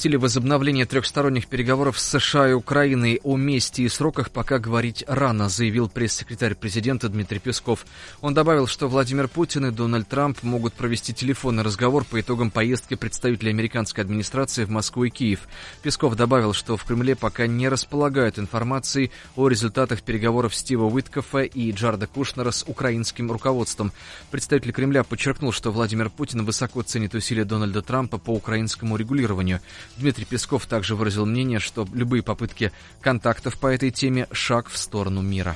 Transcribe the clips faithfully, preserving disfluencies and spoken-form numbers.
допустили возобновление трехсторонних переговоров с США и Украиной. О месте и сроках пока говорить рано, заявил пресс-секретарь президента Дмитрий Песков. Он добавил, что Владимир Путин и Дональд Трамп могут провести телефонный разговор по итогам поездки представителей американской администрации в Москву и Киев. Песков добавил, что в Кремле пока не располагают информацией о результатах переговоров Стива Уиткофа и Джареда Кушнера с украинским руководством. Представитель Кремля подчеркнул, что Владимир Путин высоко ценит усилия Дональда Трампа по украинскому регулированию. Дмитрий Песков также выразил мнение, что любые попытки контактов по этой теме – шаг в сторону мира.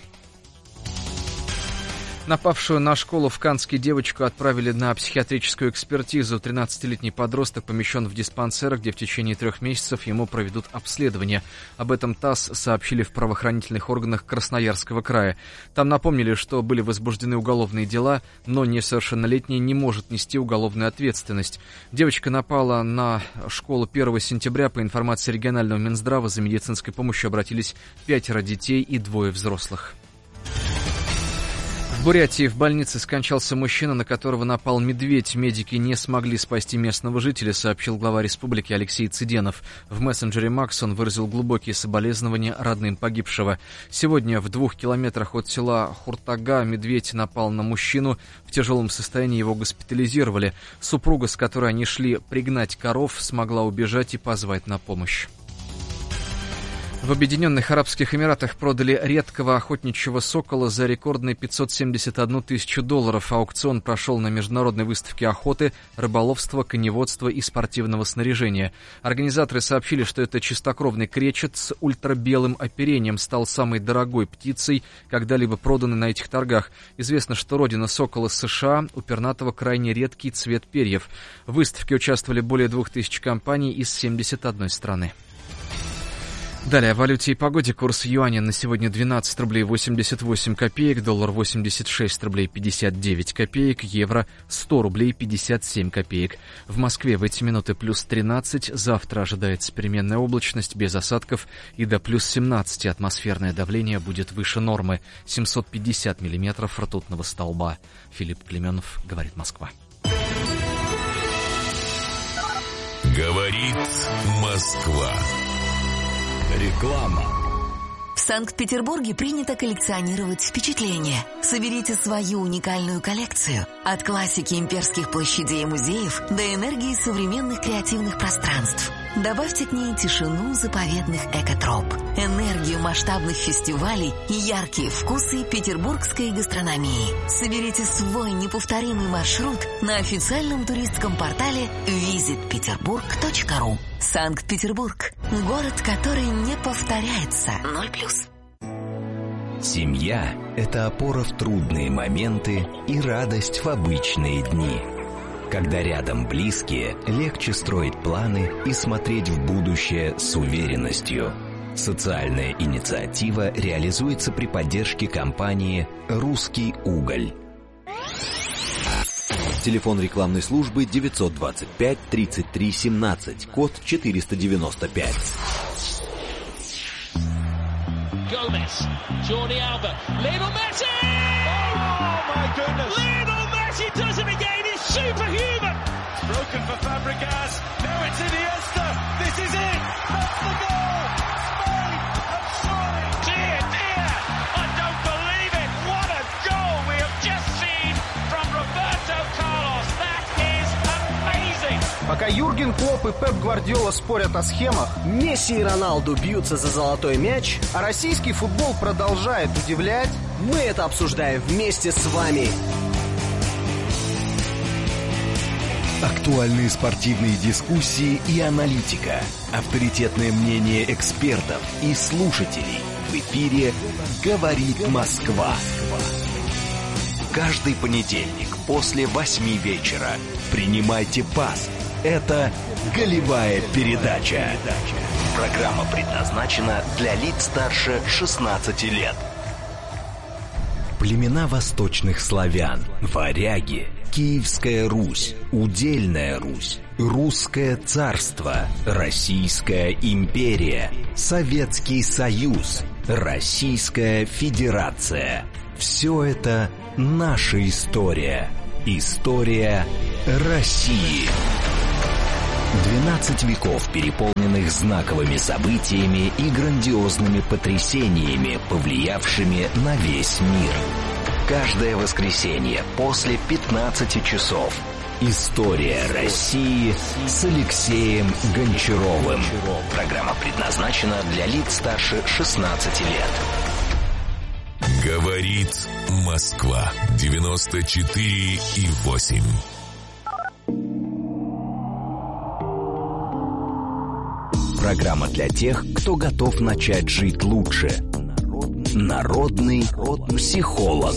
Напавшую на школу в Канске девочку отправили на психиатрическую экспертизу. тринадцатилетний подросток помещен в диспансер, где в течение трех месяцев ему проведут обследование. Об этом ТАСС сообщили в правоохранительных органах Красноярского края. Там напомнили, что были возбуждены уголовные дела, но несовершеннолетний не может нести уголовную ответственность. Девочка напала на школу первого сентября. По информации регионального Минздрава, за медицинской помощью обратились пятеро детей и двое взрослых. В Бурятии в больнице скончался мужчина, на которого напал медведь. Медики не смогли спасти местного жителя, сообщил глава республики Алексей Цыденов. В мессенджере Макс он выразил глубокие соболезнования родным погибшего. Сегодня в двух километрах от села Хуртага медведь напал на мужчину. В тяжелом состоянии его госпитализировали. Супруга, с которой они шли пригнать коров, смогла убежать и позвать на помощь. В Объединенных Арабских Эмиратах продали редкого охотничьего сокола за рекордные пятьсот семьдесят одну тысячу долларов. Аукцион прошел на международной выставке охоты, рыболовства, коневодства и спортивного снаряжения. Организаторы сообщили, что это чистокровный кречет с ультрабелым оперением стал самой дорогой птицей, когда-либо проданной на этих торгах. Известно, что родина сокола США, у пернатого крайне редкий цвет перьев. В выставке участвовали более двух тысяч компаний из семидесяти одной страны. Далее о валюте и погоде. Курс юаня на сегодня двенадцать рублей восемьдесят восемь копеек, доллар восемьдесят шесть рублей пятьдесят девять копеек, евро сто рублей пятьдесят семь копеек. В Москве в эти минуты плюс тринадцать, завтра ожидается переменная облачность без осадков и до плюс семнадцать. Атмосферное давление будет выше нормы, семьсот пятьдесят миллиметров ртутного столба. Филипп Клеменов, говорит Москва. Говорит Москва. Реклама. В Санкт-Петербурге принято коллекционировать впечатления. Соберите свою уникальную коллекцию. От классики имперских площадей и музеев до энергии современных креативных пространств. Добавьте к ней тишину заповедных экотроп, энергию масштабных фестивалей и яркие вкусы петербургской гастрономии. Соберите свой неповторимый маршрут на официальном туристском портале визит петербург точка ру. Санкт-Петербург. Город, который не повторяется. Ноль плюс. Семья – это опора в трудные моменты и радость в обычные дни. Когда рядом близкие, легче строить планы и смотреть в будущее с уверенностью. Социальная инициатива реализуется при поддержке компании «Русский уголь». Телефон рекламной службы девятьсот двадцать пять тридцать три семнадцать, код четыреста девяносто пять. Gomez, Jordi Alba, Lionel Messi! Oh my goodness! Lionel Messi does it again! It's superhuman! Broken for Fabregas. Now it's Iniesta. This is it. That's the goal. Spain have scored. Dear, dear, I don't believe it. What a goal we have just seen from Roberto Carlos. That is amazing. Пока Юрген Клопп и Пеп Гвардиола спорят о схемах, Месси и Роналду бьются за золотой мяч, а российский футбол продолжает удивлять, мы это обсуждаем вместе с вами. Актуальные спортивные дискуссии и аналитика. Авторитетное мнение экспертов и слушателей. В эфире «Говорит Москва». Каждый понедельник после восьми вечера принимайте пас. Это «Голевая передача». Программа предназначена для лиц старше шестнадцати лет. Племена восточных славян, варяги, Киевская Русь, Удельная Русь, Русское царство, Российская империя, Советский Союз, Российская Федерация. Все это наша история. История России. двенадцать веков, переполненных знаковыми событиями и грандиозными потрясениями, повлиявшими на весь мир. Каждое воскресенье после пятнадцати часов. История России с Алексеем Гончаровым. Программа предназначена для лиц старше шестнадцати лет. Говорит Москва. девяносто четыре и восемь. Программа для тех, кто готов начать жить лучше. Народный психолог.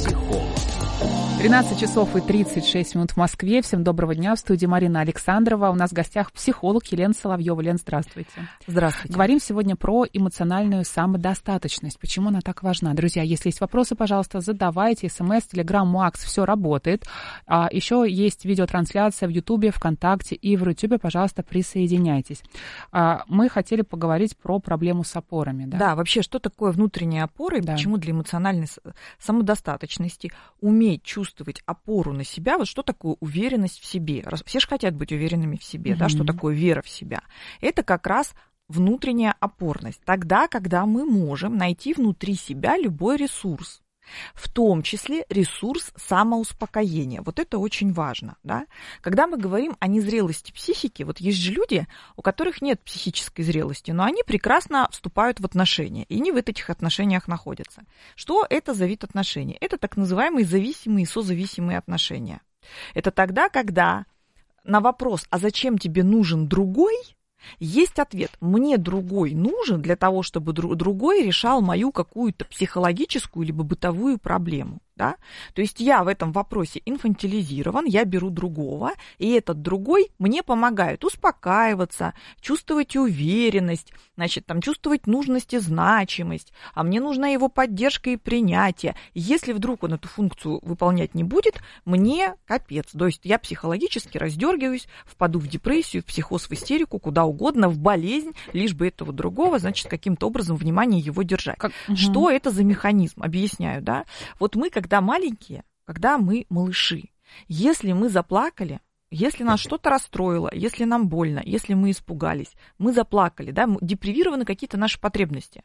тринадцать часов и тридцать шесть минут в Москве. Всем доброго дня. В студии Марина Александрова. У нас в гостях психолог Елена Соловьева. Лен, здравствуйте. Здравствуйте. Говорим сегодня про эмоциональную самодостаточность. Почему она так важна? Друзья, если есть вопросы, пожалуйста, задавайте. СМС, Телеграм, Макс, все работает. А еще есть видеотрансляция в Ютубе, ВКонтакте и в Рутюбе. Пожалуйста, присоединяйтесь. А, мы хотели поговорить про проблему с опорами. Да, да, вообще, что такое внутренняя опора и да. почему для эмоциональной самодостаточности уметь чувствовать чувствовать опору на себя, вот что такое уверенность в себе. Все же хотят быть уверенными в себе, mm-hmm. да, что такое вера в себя. Это как раз внутренняя опорность. Тогда, когда мы можем найти внутри себя любой ресурс, в том числе ресурс самоуспокоения. Вот это очень важно. Да? Когда мы говорим о незрелости психики, вот есть же люди, у которых нет психической зрелости, но они прекрасно вступают в отношения, и не в этих отношениях находятся. Что это за вид отношений? Это так называемые зависимые и созависимые отношения. Это тогда, когда на вопрос «а зачем тебе нужен другой?» есть ответ. Мне другой нужен для того, чтобы другой решал мою какую-то психологическую либо бытовую проблему. Да? То есть я в этом вопросе инфантилизирован, я беру другого, и этот другой мне помогает успокаиваться, чувствовать уверенность, значит, там, чувствовать нужность и значимость, а мне нужна его поддержка и принятие. Если вдруг он эту функцию выполнять не будет, мне капец. То есть я психологически раздергиваюсь, впаду в депрессию, в психоз, в истерику, куда угодно, в болезнь, лишь бы этого другого, значит, каким-то образом внимание его держать. Как... Что угу. это за механизм? Объясняю, да? Вот мы, когда Когда маленькие, когда мы малыши, если мы заплакали, если нас что-то расстроило, если нам больно, если мы испугались, мы заплакали, да, депривированы какие-то наши потребности.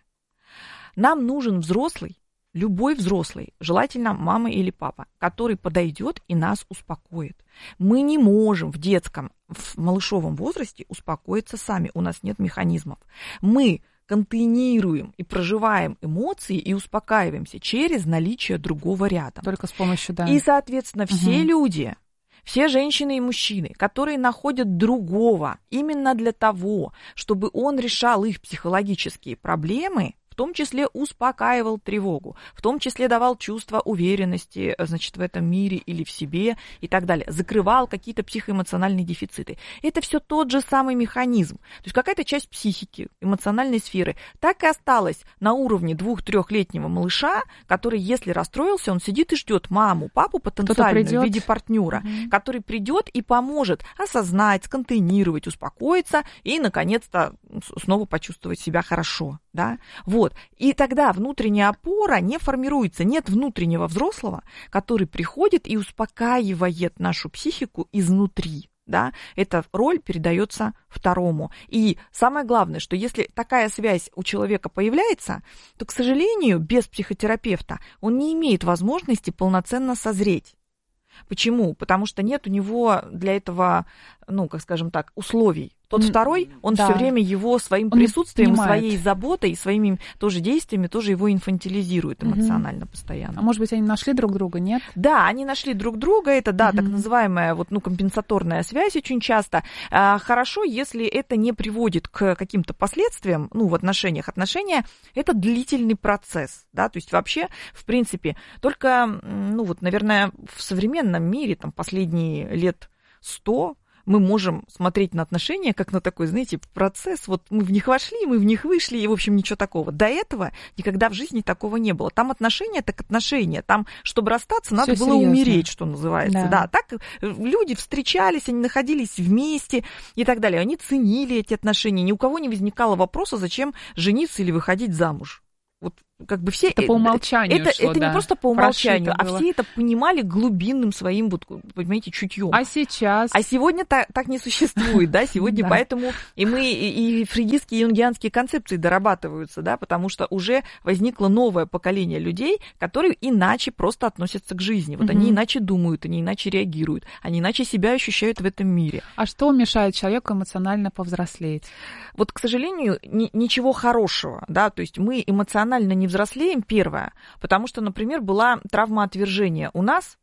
Нам нужен взрослый, любой взрослый, желательно мама или папа, который подойдет и нас успокоит. Мы не можем в детском, в малышовом возрасте успокоиться сами, у нас нет механизмов. Мы контейнируем и проживаем эмоции и успокаиваемся через наличие другого рядом. Только с помощью, да. И, соответственно, все угу. люди, все женщины и мужчины, которые находят другого именно для того, чтобы он решал их психологические проблемы, в том числе успокаивал тревогу, в том числе давал чувство уверенности, значит, в этом мире или в себе и так далее, закрывал какие-то психоэмоциональные дефициты. Это все тот же самый механизм. То есть какая-то часть психики, эмоциональной сферы так и осталась на уровне двух-трехлетнего малыша, который, если расстроился, он сидит и ждет маму, папу потенциальную в виде партнера, mm-hmm. который придет и поможет осознать, сконтейнировать, успокоиться и, наконец-то, снова почувствовать себя хорошо. Да? Вот. И тогда внутренняя опора не формируется. Нет внутреннего взрослого, который приходит и успокаивает нашу психику изнутри. Да? Эта роль передается второму. И самое главное, что если такая связь у человека появляется, то, к сожалению, без психотерапевта он не имеет возможности полноценно созреть. Почему? Потому что нет у него для этого, ну, как скажем так, условий. Тот mm, второй, он да. все время его своим он присутствием, своей заботой, своими тоже действиями тоже его инфантилизирует эмоционально mm-hmm. постоянно. А может быть, они нашли друг друга, нет? Да, они нашли друг друга. Это, да, mm-hmm. так называемая вот, ну, компенсаторная связь очень часто. А, хорошо, если это не приводит к каким-то последствиям, ну, в отношениях. Отношения – это длительный процесс, да, то есть вообще, в принципе, только, ну, вот, наверное, в современном мире, там, последние лет сто мы можем смотреть на отношения как на такой, знаете, процесс. Вот мы в них вошли, мы в них вышли, и, в общем, ничего такого. До этого никогда в жизни такого не было. Там отношения, так отношения. Там, чтобы расстаться, надо Всё было серьезно. Умереть, что называется. Да. Да, так люди встречались, они находились вместе и так далее. Они ценили эти отношения. Ни у кого не возникало вопроса, зачем жениться или выходить замуж. Вот как бы все... Это по умолчанию Это, шло, это да. не просто по умолчанию, Прошито а было. все это понимали глубинным своим, вот, понимаете, чутьем. А сейчас? А сегодня так, так не существует, да, сегодня поэтому и мы, и фрейдистские, и юнгианские концепции дорабатываются, да, потому что уже возникло новое поколение людей, которые иначе просто относятся к жизни. Вот они иначе думают, они иначе реагируют, они иначе себя ощущают в этом мире. А что мешает человеку эмоционально повзрослеть? Вот, к сожалению, ни, ничего хорошего, да, то есть мы эмоционально не взрослеем, первое, потому что, например, была травма отвержения у нас,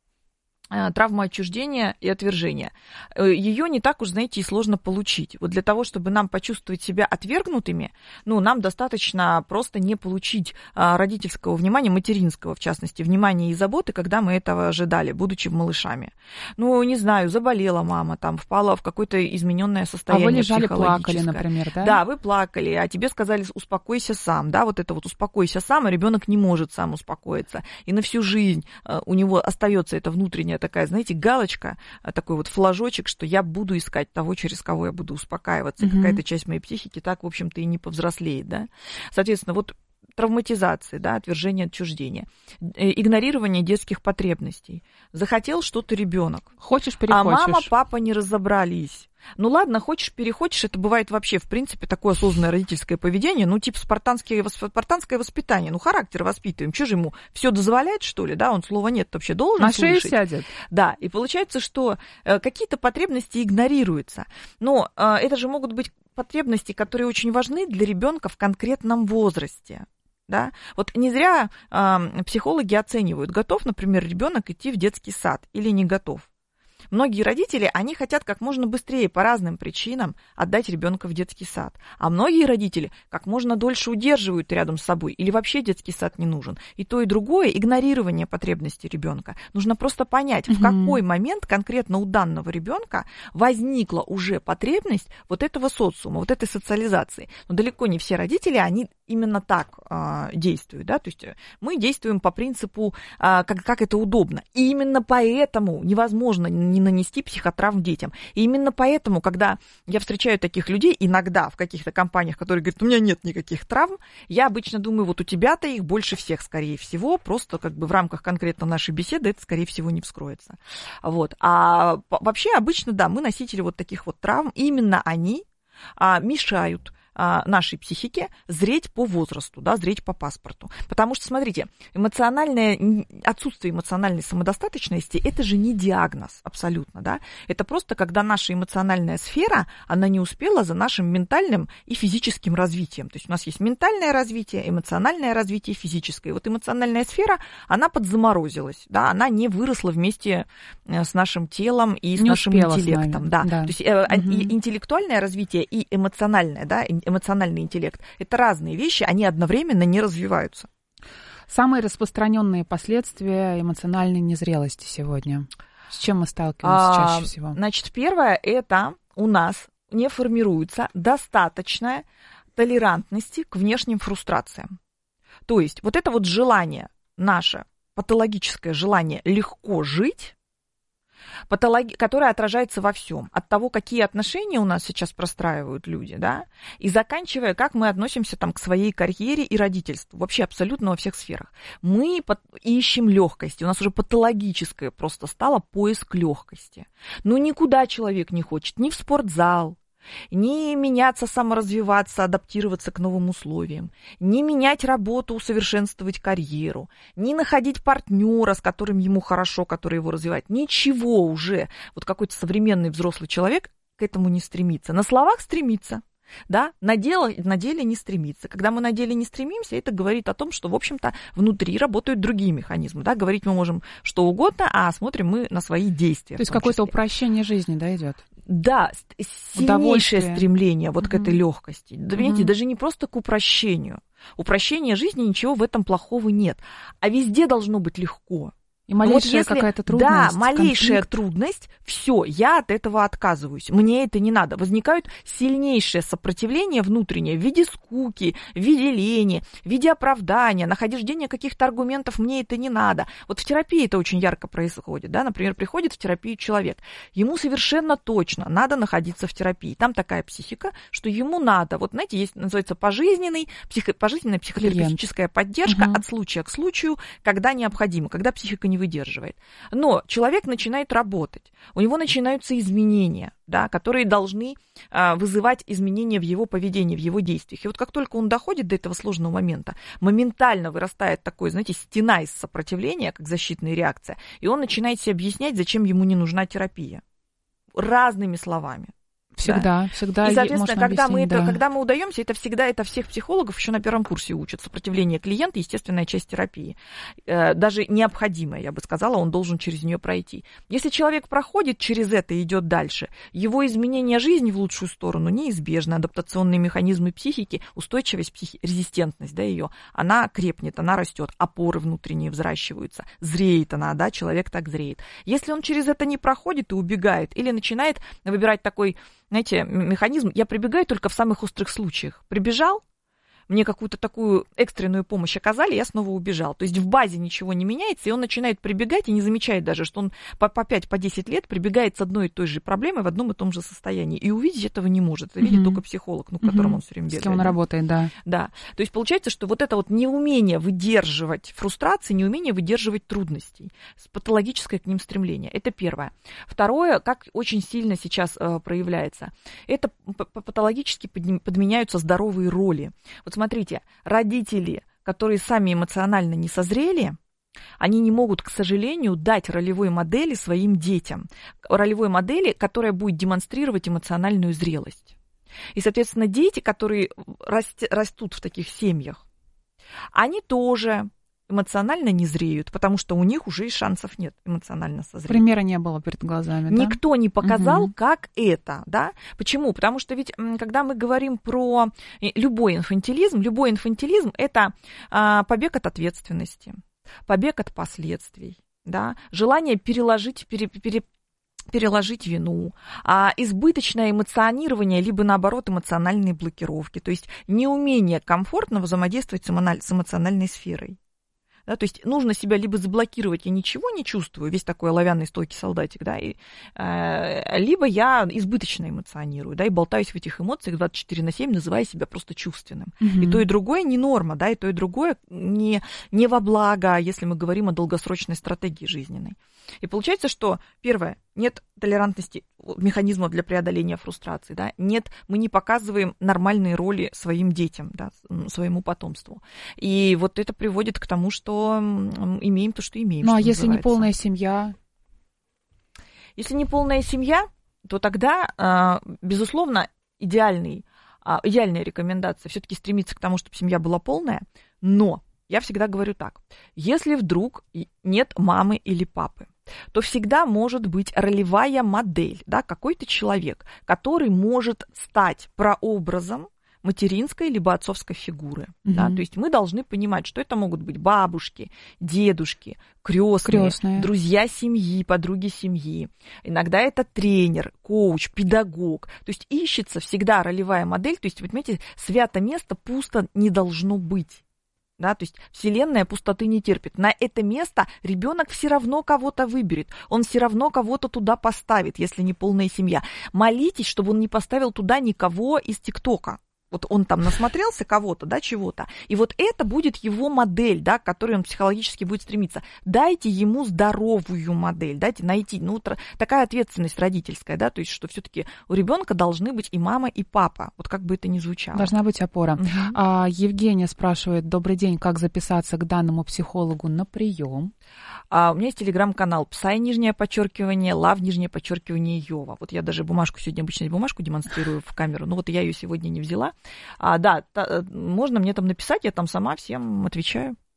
травма отчуждения и отвержения. Ее не так уж, знаете, и сложно получить. Вот для того, чтобы нам почувствовать себя отвергнутыми, ну, нам достаточно просто не получить родительского внимания, материнского, в частности, внимания и заботы, когда мы этого ожидали, будучи малышами. Ну, не знаю, заболела мама, там, впала в какое-то измененное состояние. А вы лежали, плакали, например, да? Да, вы плакали, а тебе сказали, успокойся сам, да, вот это вот успокойся сам, а ребенок не может сам успокоиться. И на всю жизнь у него остается это внутреннее такая, знаете, галочка, такой вот флажочек, что я буду искать того, через кого я буду успокаиваться. Mm-hmm. Какая-то часть моей психики так, в общем-то, и не повзрослеет, да. Соответственно, вот травматизации, да, отвержение, отчуждение, игнорирование детских потребностей. Захотел что-то ребенок. Хочешь, перехочешь. А мама, папа не разобрались. Ну ладно, хочешь, переходишь, это бывает вообще, в принципе, такое осознанное родительское поведение, ну, типа спартанское, спартанское воспитание, ну, характер воспитываем, что же ему, все дозволяет, что ли, да, он слова нет вообще должен на слышать. шею сядет. Да, и получается, что э, какие-то потребности игнорируются, но э, это же могут быть потребности, которые очень важны для ребенка в конкретном возрасте. Да? Вот не зря э, психологи оценивают, готов, например, ребенок идти в детский сад или не готов. Многие родители, они хотят как можно быстрее по разным причинам отдать ребенка в детский сад. А многие родители как можно дольше удерживают рядом с собой или вообще детский сад не нужен. И то, и другое игнорирование потребностей ребенка. Нужно просто понять, mm-hmm. в какой момент конкретно у данного ребенка возникла уже потребность вот этого социума, вот этой социализации. Но далеко не все родители, они именно так э, действуют. Да? То есть мы действуем по принципу, э, как, как это удобно. И именно поэтому невозможно не нанести психотравм детям. И именно поэтому, когда я встречаю таких людей, иногда в каких-то компаниях, которые говорят, у меня нет никаких травм, я обычно думаю, вот у тебя-то их больше всех, скорее всего, просто как бы в рамках конкретно нашей беседы это, скорее всего, не вскроется. Вот. А вообще обычно, да, мы носители вот таких вот травм, именно они а, мешают нашей психике зреть по возрасту, да, зреть по паспорту. Потому что, смотрите, эмоциональное, отсутствие эмоциональной самодостаточности – это же не диагноз абсолютно, да. Это просто когда наша эмоциональная сфера, она не успела за нашим ментальным и физическим развитием. То есть у нас есть ментальное развитие, эмоциональное развитие, физическое. И вот эмоциональная сфера, она подзаморозилась, да, она не выросла вместе с нашим телом и с не нашим интеллектом. Да. Да. То есть угу. интеллектуальное развитие и эмоциональное, да, эмоциональный интеллект. Это разные вещи, они одновременно не развиваются. Самые распространенные последствия эмоциональной незрелости сегодня. С чем мы сталкиваемся а, чаще всего? Значит, первое, это у нас не формируется достаточная толерантности к внешним фрустрациям. То есть вот это вот желание, наше патологическое желание легко жить, патология, которая отражается во всем, от того, какие отношения у нас сейчас простраивают люди, да, и заканчивая, как мы относимся там к своей карьере и родительству, вообще абсолютно во всех сферах. Мы ищем легкости, у нас уже патологическое просто стало поиск легкости. Ну, никуда человек не хочет, ни в спортзал, не меняться, саморазвиваться, адаптироваться к новым условиям, не менять работу, усовершенствовать карьеру, не находить партнера, с которым ему хорошо, который его развивает. Ничего уже. Вот какой-то современный взрослый человек к этому не стремится. На словах стремится, да, на дело, на деле не стремится. Когда мы на деле не стремимся, это говорит о том, что, в общем-то, внутри работают другие механизмы. Да? Говорить мы можем что угодно, а смотрим мы на свои действия. То есть какое-то упрощение жизни, да, идет? Да, сильнейшее стремление вот mm-hmm. к этой легкости. Да, понимаете, mm-hmm. даже не просто к упрощению. Упрощение жизни, ничего в этом плохого нет. А везде должно быть легко. И малейшая вот если, какая-то трудность, да, малейшая конфликт. трудность, все, я от этого отказываюсь. Мне это не надо. Возникают сильнейшее сопротивление внутреннее в виде скуки, в виде лени, в виде оправдания, нахождения каких-то аргументов, мне это не надо. Вот в терапии это очень ярко происходит. Да? Например, приходит в терапию человек, ему совершенно точно надо находиться в терапии. Там такая психика, что ему надо, вот знаете, есть, называется пожизненный, психо, пожизненная психотерапевтическая поддержка угу. от случая к случаю, когда необходимо, когда психика не выдерживает. Но человек начинает работать, у него начинаются изменения, да, которые должны а, вызывать изменения в его поведении, в его действиях. И вот как только он доходит до этого сложного момента, моментально вырастает такой, знаете, стена из сопротивления, как защитная реакция, и он начинает себе объяснять, зачем ему не нужна терапия. Разными словами. Всегда, да. всегда. И, соответственно, когда мы, это, да. когда мы удаемся, это всегда, это всех психологов еще на первом курсе учат. Сопротивление клиента, естественная часть терапии. Даже необходимая, я бы сказала, он должен через нее пройти. Если человек проходит через это и идет дальше, его изменение жизни в лучшую сторону неизбежно. Адаптационные механизмы психики, устойчивость, психи, резистентность, да, ее, она крепнет, она растет, опоры внутренние взращиваются, зреет она, да, человек так зреет. Если он через это не проходит и убегает, или начинает выбирать такой, знаете, механизм, я прибегаю только в самых острых случаях. Прибежал, мне какую-то такую экстренную помощь оказали, я снова убежал. То есть в базе ничего не меняется, и он начинает прибегать и не замечает даже, что он по пять-десять лет прибегает с одной и той же проблемой в одном и том же состоянии. И увидеть этого не может. Это mm-hmm. видит только психолог, ну, к которому mm-hmm. он все время бегает. С кем он да? работает, да. Да. То есть получается, что вот это вот неумение выдерживать фрустрации, неумение выдерживать трудностей, патологическое к ним стремление. Это первое. Второе, как очень сильно сейчас э, проявляется, это патологически подменяются здоровые роли. Вот смотрите, родители, которые сами эмоционально не созрели, они не могут, к сожалению, дать ролевой модели своим детям. Ролевой модели, которая будет демонстрировать эмоциональную зрелость. И, соответственно, дети, которые растут в таких семьях, они тоже эмоционально не зреют, потому что у них уже и шансов нет эмоционально созреть. Примера не было перед глазами, да? Никто не показал, угу. как это, да? Почему? Потому что ведь, когда мы говорим про любой инфантилизм, любой инфантилизм – это а, побег от ответственности, побег от последствий, да? Желание переложить, пере, пере, переложить вину, а избыточное эмоционирование, либо, наоборот, эмоциональные блокировки, то есть неумение комфортно взаимодействовать с эмоциональной сферой. Да, то есть нужно себя либо заблокировать, я ничего не чувствую, весь такой оловянный стойкий солдатик, да, и, э, либо я избыточно эмоционирую, да, и болтаюсь в этих эмоциях двадцать четыре на семь, называя себя просто чувственным. Mm-hmm. И то, и другое не норма, да, и то, и другое не, не во благо, если мы говорим о долгосрочной стратегии жизненной. И получается, что, первое, нет толерантности механизмов для преодоления фрустрации, да, нет, мы не показываем нормальные роли своим детям, да, своему потомству. И вот это приводит к тому, что имеем то, что имеем. Ну, что а если называется. не полная семья? Если не полная семья, то тогда, безусловно, идеальный, идеальная рекомендация все-таки стремиться к тому, чтобы семья была полная, но я всегда говорю так, если вдруг нет мамы или папы, то всегда может быть ролевая модель, да, какой-то человек, который может стать прообразом материнской либо отцовской фигуры. Mm-hmm. Да? То есть мы должны понимать, что это могут быть бабушки, дедушки, крестные, крестные, друзья семьи, подруги семьи. Иногда это тренер, коуч, педагог. То есть ищется всегда ролевая модель. То есть, вы понимаете, свято место пусто не должно быть. Да, то есть вселенная пустоты не терпит. На это место ребенок все равно кого-то выберет. Он все равно кого-то туда поставит, если не полная семья. Молитесь, чтобы он не поставил туда никого из ТикТока. Вот он там насмотрелся кого-то, да, чего-то. И вот это будет его модель, да, к которой он психологически будет стремиться. Дайте ему здоровую модель, дайте найти. Ну, такая ответственность родительская, да, то есть, что все-таки у ребенка должны быть и мама, и папа. Вот как бы это ни звучало. Должна быть опора. Угу. А, Евгения спрашивает: добрый день, как записаться к данному психологу на прием? А, у меня есть телеграм-канал Псай, нижнее подчеркивание, Лав, нижнее подчеркивание, Йова. Вот я даже бумажку сегодня, обычно бумажку демонстрирую в камеру, но вот я ее сегодня не взяла. А, да, та, можно мне там написать, я там сама всем отвечаю.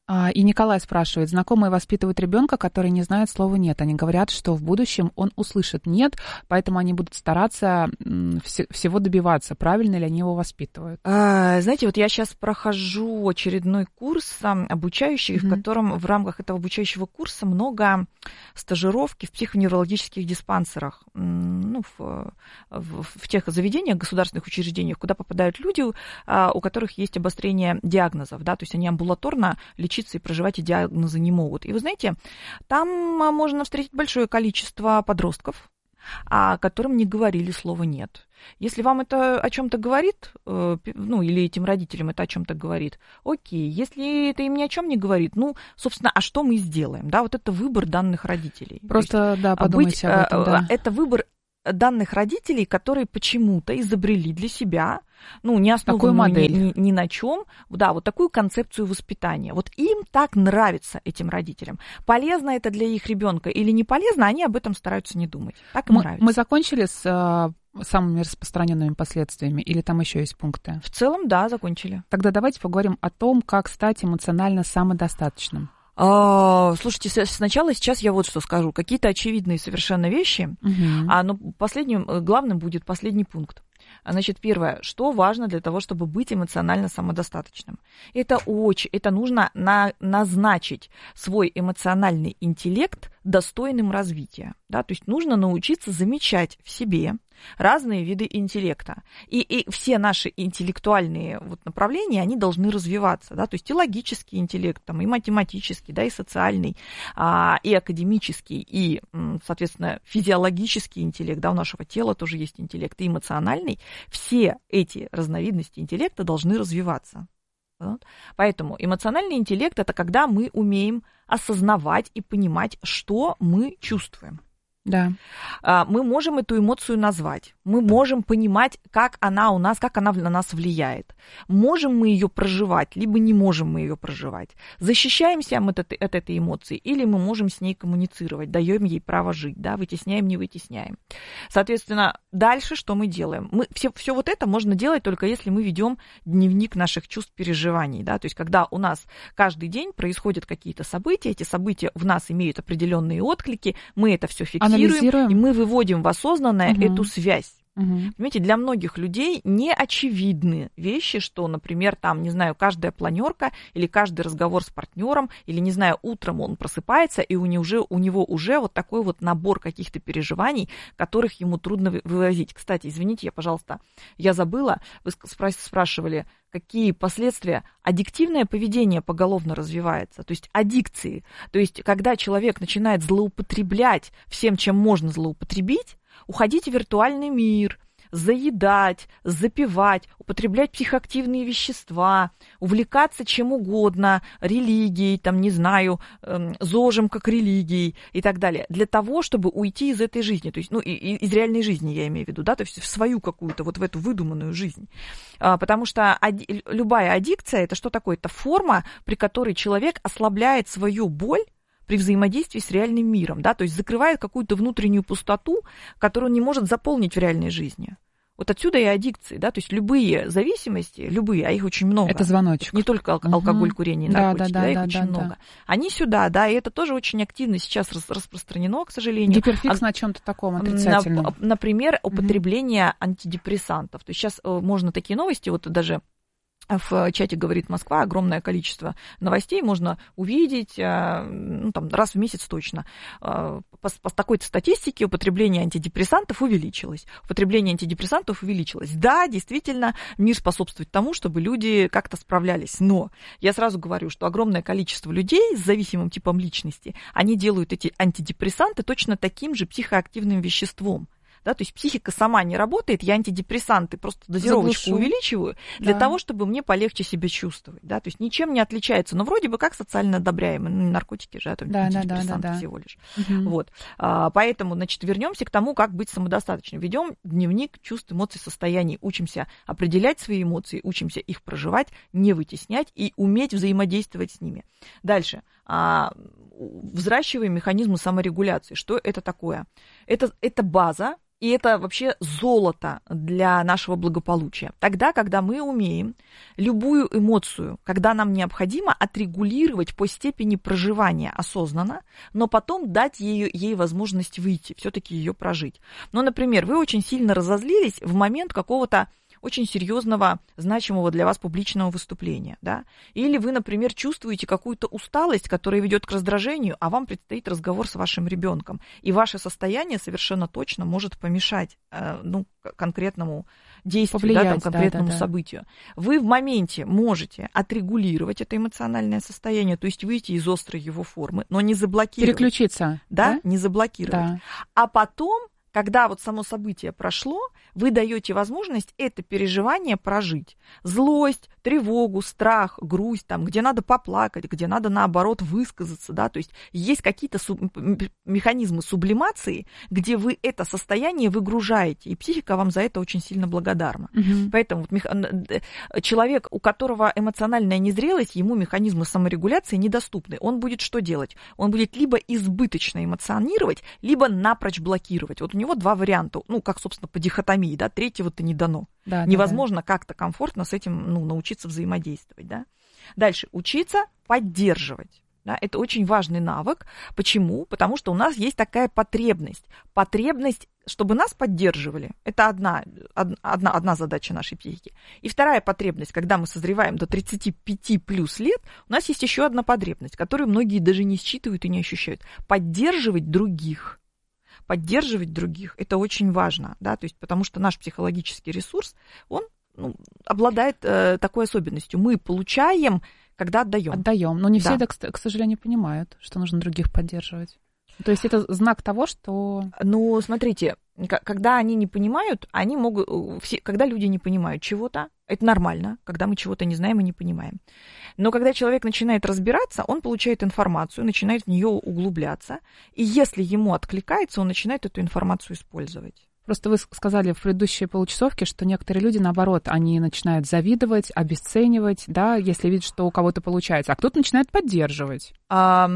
И Николай спрашивает, знакомые воспитывают ребенка, который не знает слова «нет». Они говорят, что в будущем он услышит «нет», поэтому они будут стараться всего добиваться. Правильно ли они его воспитывают? А, знаете, вот я сейчас прохожу очередной курс обучающий, mm-hmm. в котором в рамках этого обучающего курса много стажировки в психоневрологических диспансерах, ну, в, в, в тех заведениях, государственных учреждениях, куда попадают люди, у которых есть обострение диагнозов, да, то есть они амбулаторно лечатся и проживать и диагнозы не могут. И вы знаете, там можно встретить большое количество подростков, которым не говорили слово «нет». Если вам это о чем-то говорит, ну, или этим родителям это о чем-то говорит, окей. Если это им ни о чем не говорит, ну, собственно, а что мы сделаем? Да, вот это выбор данных родителей. Просто, есть, да, подумайте быть, об этом, да. Это выбор данных родителей, которые почему-то изобрели для себя, ну, не основанную ни, ни, ни на чем, да, вот такую концепцию воспитания. Вот им так нравится, этим родителям. Полезно это для их ребенка или не полезно, они об этом стараются не думать. Так им мы, нравится. Мы закончили с а, самыми распространенными последствиями или там еще есть пункты? В целом, да, закончили. Тогда давайте поговорим о том, как стать эмоционально самодостаточным. А, слушайте, сначала сейчас я вот что скажу. Какие-то очевидные совершенно вещи, uh-huh. а, но последним, главным будет последний пункт. Значит, первое, что важно для того, чтобы быть эмоционально самодостаточным. Это очень, это нужно на, назначить свой эмоциональный интеллект достойным развития. Да? То есть нужно научиться замечать в себе разные виды интеллекта. И, и все наши интеллектуальные вот направления, они должны развиваться. Да? То есть и логический интеллект, там, и математический, да, и социальный, а, и академический, и, соответственно, физиологический интеллект. Да, у нашего тела тоже есть интеллект, и эмоциональный. Все эти разновидности интеллекта должны развиваться. Вот. Поэтому эмоциональный интеллект – это когда мы умеем осознавать и понимать, что мы чувствуем. Да. Мы можем эту эмоцию назвать, мы можем понимать, как она у нас, как она на нас влияет. Можем мы ее проживать, либо не можем мы ее проживать. Защищаемся мы от, от этой эмоции, или мы можем с ней коммуницировать, даем ей право жить, да, вытесняем, не вытесняем. Соответственно, дальше что мы делаем? Мы, все, все вот это можно делать только если мы ведем дневник наших чувств, переживаний. Да? То есть когда у нас каждый день происходят какие-то события, эти события в нас имеют определенные отклики, мы это все фиксируем, и мы выводим в осознанное угу. эту связь. Угу. Понимаете, для многих людей не очевидны вещи, что, например, там, не знаю, каждая планерка или каждый разговор с партнером, или, не знаю, утром он просыпается, и у него уже, у него уже вот такой вот набор каких-то переживаний, которых ему трудно вывозить. Кстати, извините, я, пожалуйста, я забыла, вы спрашивали, какие последствия. Аддиктивное поведение поголовно развивается, то есть аддикции. То есть когда человек начинает злоупотреблять всем, чем можно злоупотребить, уходить в виртуальный мир, заедать, запивать, употреблять психоактивные вещества, увлекаться чем угодно, религией, там, не знаю, зожем как религией и так далее, для того, чтобы уйти из этой жизни, то есть, ну, из реальной жизни я имею в виду, да, то есть в свою какую-то, вот в эту выдуманную жизнь. Потому что ади- любая аддикция, это что такое? Это форма, при которой человек ослабляет свою боль при взаимодействии с реальным миром, да, то есть закрывает какую-то внутреннюю пустоту, которую он не может заполнить в реальной жизни. Вот отсюда и аддикции, да, то есть любые зависимости, любые, а их очень много. Это звоночек. Не только ал- угу. алкоголь, курение, наркотики, да, да, да, да, да, их да, очень да, много. да. Они сюда, да, и это тоже очень активно сейчас рас- распространено, к сожалению. Гиперфикс а, на чем-то таком отрицательном. На, например, употребление угу. антидепрессантов. То есть сейчас можно такие новости, вот даже в чате «Говорит Москва» огромное количество новостей можно увидеть, ну, там, раз в месяц точно. По, по такой-то статистике употребление антидепрессантов увеличилось. Употребление антидепрессантов увеличилось. Да, действительно, мир способствует тому, чтобы люди как-то справлялись. Но я сразу говорю, что огромное количество людей с зависимым типом личности, они делают эти антидепрессанты точно таким же психоактивным веществом. Да, то есть психика сама не работает, я антидепрессанты просто дозировочку Заглушу. увеличиваю для да. того, чтобы мне полегче себя чувствовать. Да, то есть ничем не отличается, но вроде бы как социально одобряемые, ну, наркотики же, это да, антидепрессанты да, да, да, всего лишь. Угу. Вот. А, поэтому, значит, вернемся к тому, как быть самодостаточным. Ведем дневник чувств, эмоций, состояний, учимся определять свои эмоции, учимся их проживать, не вытеснять и уметь взаимодействовать с ними. Дальше. А, взращиваем механизмы саморегуляции. Что это такое? Это, это база И это вообще золото для нашего благополучия. Тогда, когда мы умеем любую эмоцию, когда нам необходимо, отрегулировать по степени проживания осознанно, но потом дать ей, ей возможность выйти, все-таки ее прожить. Ну, например, вы очень сильно разозлились в момент какого-то очень серьезного, значимого для вас публичного выступления, да? Или вы, например, чувствуете какую-то усталость, которая ведет к раздражению, а вам предстоит разговор с вашим ребенком, и ваше состояние совершенно точно может помешать э, ну, конкретному действию, повлиять, да, там, конкретному да, да, да. событию. Вы в моменте можете отрегулировать это эмоциональное состояние, то есть выйти из острой его формы, но не заблокировать. Переключиться. Да, да? не заблокировать. Да. А потом, когда вот само событие прошло, вы даете возможность это переживание прожить. Злость, тревогу, страх, грусть, там, где надо поплакать, где надо, наоборот, высказаться. Да? То есть есть какие-то суб... механизмы сублимации, где вы это состояние выгружаете, и психика вам за это очень сильно благодарна. Угу. Поэтому вот мех... человек, у которого эмоциональная незрелость, ему механизмы саморегуляции недоступны. Он будет что делать? Он будет либо избыточно эмоционировать, либо напрочь блокировать. Вот у него два варианта, ну, как, собственно, по дихотомии, да, третьего-то не дано. Да, невозможно да, да. как-то комфортно с этим, ну, научиться взаимодействовать, да. Дальше, учиться поддерживать. Да, это очень важный навык. Почему? Потому что у нас есть такая потребность. Потребность, чтобы нас поддерживали. Это одна, одна, одна задача нашей психики. И вторая потребность, когда мы созреваем до тридцати пяти плюс лет, у нас есть еще одна потребность, которую многие даже не считывают и не ощущают. Поддерживать других. Поддерживать других, это очень важно, да, то есть потому что наш психологический ресурс, он ну, обладает э, такой особенностью. Мы получаем, когда отдаем. Отдаем, но не все да. это, к сожалению, понимают, что нужно других поддерживать. То есть это знак того, что... Ну, смотрите, когда они не понимают, они могут... Все, когда люди не понимают чего-то, это нормально, когда мы чего-то не знаем и не понимаем. Но когда человек начинает разбираться, он получает информацию, начинает в нее углубляться, и если ему откликается, он начинает эту информацию использовать. Просто вы сказали в предыдущей получасовке, что некоторые люди, наоборот, они начинают завидовать, обесценивать, да, если видят, что у кого-то получается, а кто-то начинает поддерживать. А,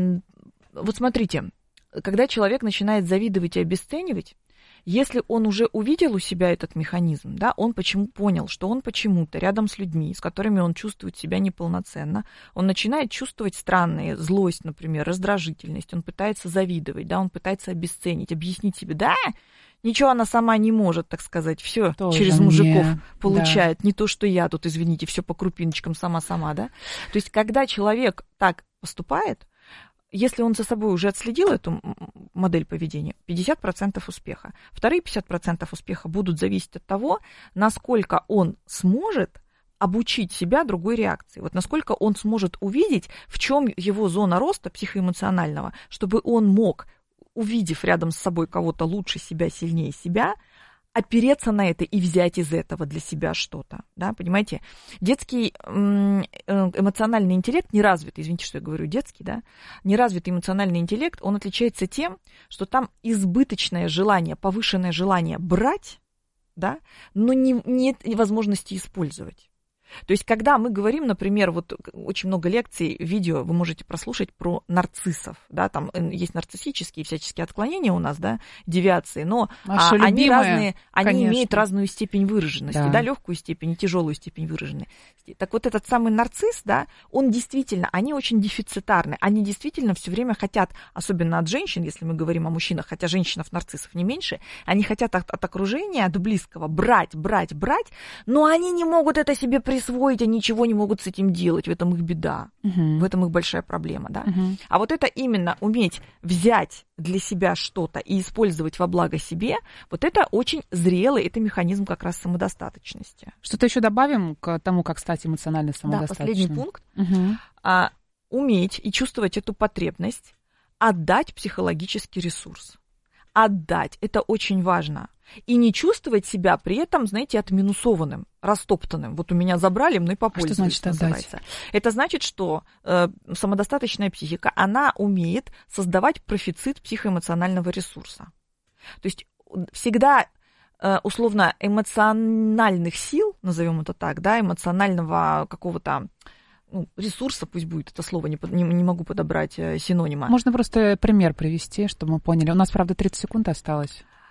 вот смотрите, когда человек начинает завидовать и обесценивать, если он уже увидел у себя этот механизм, да, он почему понял, что он почему-то рядом с людьми, с которыми он чувствует себя неполноценно, он начинает чувствовать странные, злость, например, раздражительность, он пытается завидовать, да, он пытается обесценить, объяснить себе, да, ничего она сама не может, так сказать, все через мужиков мне. Получает, да. Не то, что я тут, извините, все по крупиночкам сама-сама, да. То есть, когда человек так поступает, если он за собой уже отследил эту модель поведения, пятьдесят процентов успеха. Вторые пятьдесят процентов успеха будут зависеть от того, насколько он сможет обучить себя другой реакции. Вот насколько он сможет увидеть, в чем его зона роста психоэмоционального, чтобы он мог, увидев рядом с собой кого-то лучше себя, сильнее себя, опереться на это и взять из этого для себя что-то, да, понимаете? Детский эмоциональный интеллект не развит, извините, что я говорю детский, да, неразвитый эмоциональный интеллект, он отличается тем, что там избыточное желание, повышенное желание брать, да, но не, нет возможности использовать. То есть, когда мы говорим, например, вот очень много лекций, видео вы можете прослушать про нарциссов, да, там есть нарциссические всяческие отклонения у нас, да, девиации, но а, они разные, они конечно. Имеют разную степень выраженности, да, да легкую степень и тяжелую степень выраженности. Так вот этот самый нарцисс, да, он действительно, они очень дефицитарны, они действительно все время хотят, особенно от женщин, если мы говорим о мужчинах, хотя женщинов-нарциссов не меньше, они хотят от, от окружения, от близкого брать, брать, брать, но они не могут это себе присвоить. Освоить, они ничего не могут с этим делать, в этом их беда, uh-huh. в этом их большая проблема, да. Uh-huh. А вот это именно уметь взять для себя что-то и использовать во благо себе, вот это очень зрелый, это механизм как раз самодостаточности. Что-то еще добавим к тому, как стать эмоционально самодостаточным? Да, последний пункт. Uh-huh. А, уметь и чувствовать эту потребность, отдать психологический ресурс. Отдать, это очень важно. И не чувствовать себя при этом, знаете, отминусованным, растоптанным. Вот у меня забрали, мной попользовались. А что значит называется. Это значит, что э, самодостаточная психика, она умеет создавать профицит психоэмоционального ресурса. То есть всегда э, условно эмоциональных сил, назовем это так, да, эмоционального какого-то ну, ресурса, пусть будет это слово, не, не, не могу подобрать э, синонима. Можно просто пример привести, чтобы мы поняли. У нас, правда, тридцать секунд осталось.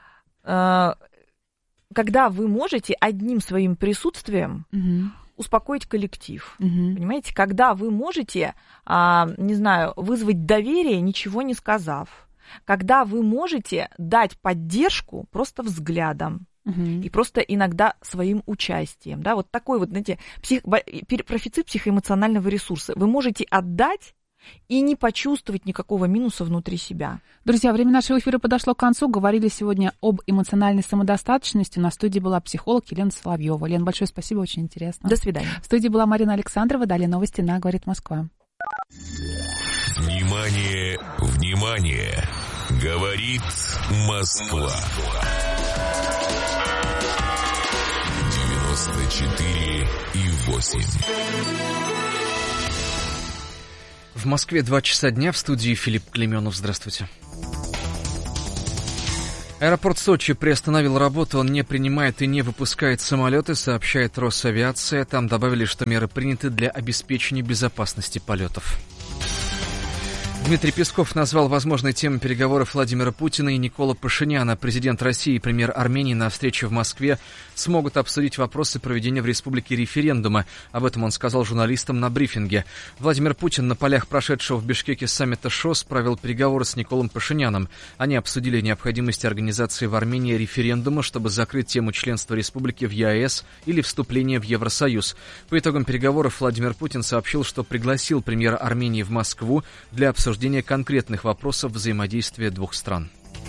когда вы можете одним своим присутствием угу. успокоить коллектив, угу. понимаете? Когда вы можете, не знаю, вызвать доверие, ничего не сказав. Когда вы можете дать поддержку просто взглядом. Uh-huh. И просто иногда своим участием, да, вот такой вот, знаете, псих, профицит психоэмоционального ресурса. Вы можете отдать и не почувствовать никакого минуса внутри себя. Друзья, время нашего эфира подошло к концу. Говорили сегодня об эмоциональной самодостаточности. На студии была психолог Елена Соловьева. Лен, большое спасибо, очень интересно. До свидания. В студии была Марина Александрова. Далее новости на «Говорит Москва». Внимание, внимание! Говорит Москва. девяносто четыре и восемь. В Москве два часа дня, в студии Филипп Клеменов. Здравствуйте. Аэропорт Сочи приостановил работу, он не принимает и не выпускает самолеты, сообщает Росавиация. Там добавили, что меры приняты для обеспечения безопасности полетов. Дмитрий Песков назвал возможной темой переговоров Владимира Путина и Никола Пашиняна. Президент России и премьер Армении на встрече в Москве смогут обсудить вопросы проведения в республике референдума. Об этом он сказал журналистам на брифинге. Владимир Путин на полях прошедшего в Бишкеке саммита ШОС провел переговоры с Николом Пашиняном. Они обсудили необходимость организации в Армении референдума, чтобы закрыть тему членства республики в ЕАЭС или вступления в Евросоюз. По итогам переговоров Владимир Путин сообщил, что пригласил премьера Армении в Москву для обсуждения конкретных вопросов взаимодействия двух стран.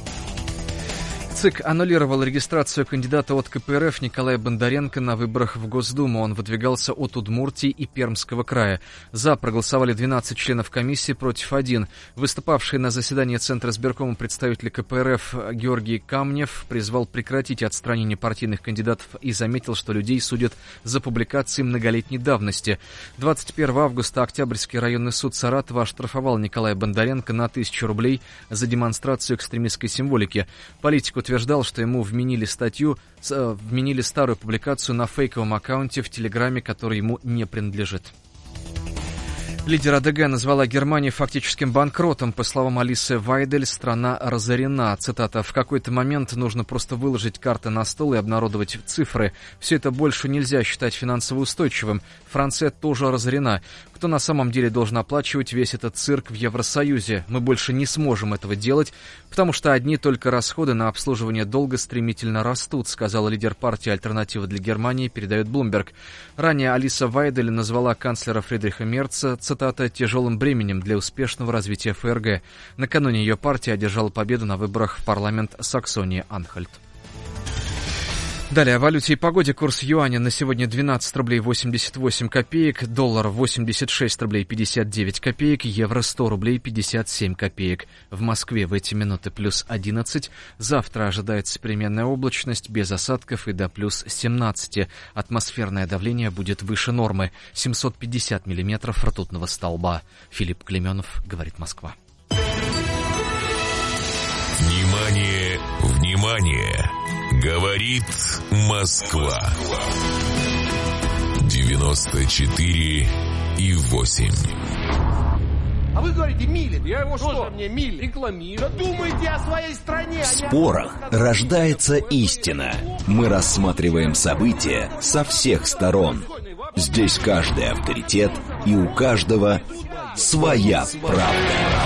ЦИК аннулировал регистрацию кандидата от ка пэ эр эф Николая Бондаренко на выборах в Госдуму. Он выдвигался от Удмуртии и Пермского края. За проголосовали двенадцать членов комиссии, против один. Выступавший на заседании Центра избиркома представитель ка пэ эр эф Георгий Камнев призвал прекратить отстранение партийных кандидатов и заметил, что людей судят за публикации многолетней давности. двадцать первого августа Октябрьский районный суд Саратова оштрафовал Николая Бондаренко на тысячу рублей за демонстрацию экстремистской символики. Политик утверждал, что ему вменили статью, э, вменили старую публикацию на фейковом аккаунте в Телеграме, который ему не принадлежит. Лидер а дэ гэ назвала Германию фактическим банкротом. По словам Алисы Вайдель, страна разорена. Цитата: «В какой-то момент нужно просто выложить карты на стол и обнародовать цифры. Все это больше нельзя считать финансово устойчивым. Франция тоже разорена. Кто на самом деле должен оплачивать весь этот цирк в Евросоюзе? Мы больше не сможем этого делать, потому что одни только расходы на обслуживание долга стремительно растут», сказала лидер партии «Альтернатива для Германии», передает Bloomberg. Ранее Алиса Вайдель назвала канцлера Фридриха Мерца, цитата, «тяжелым бременем для успешного развития эф эр гэ». Накануне ее партия одержала победу на выборах в парламент Саксонии-Анхальт. Далее о валюте и погоде. Курс юаня на сегодня двенадцать рублей восемьдесят восемь копеек, доллар восемьдесят шесть рублей пятьдесят девять копеек, евро сто рублей пятьдесят семь копеек. В Москве в эти минуты плюс одиннадцать. Завтра ожидается переменная облачность без осадков и до плюс семнадцать. Атмосферное давление будет выше нормы. семьсот пятьдесят миллиметров ртутного столба. Филипп Клеменов, говорит Москва. Внимание, внимание! Говорит Москва. девяносто четыре и восемь. А вы говорите, милит. Я его что? Мне милит. Рекламирую. Да думайте о своей стране. В спорах рождается истина. Мы рассматриваем события со всех сторон. Здесь каждый авторитет, и у каждого своя правда.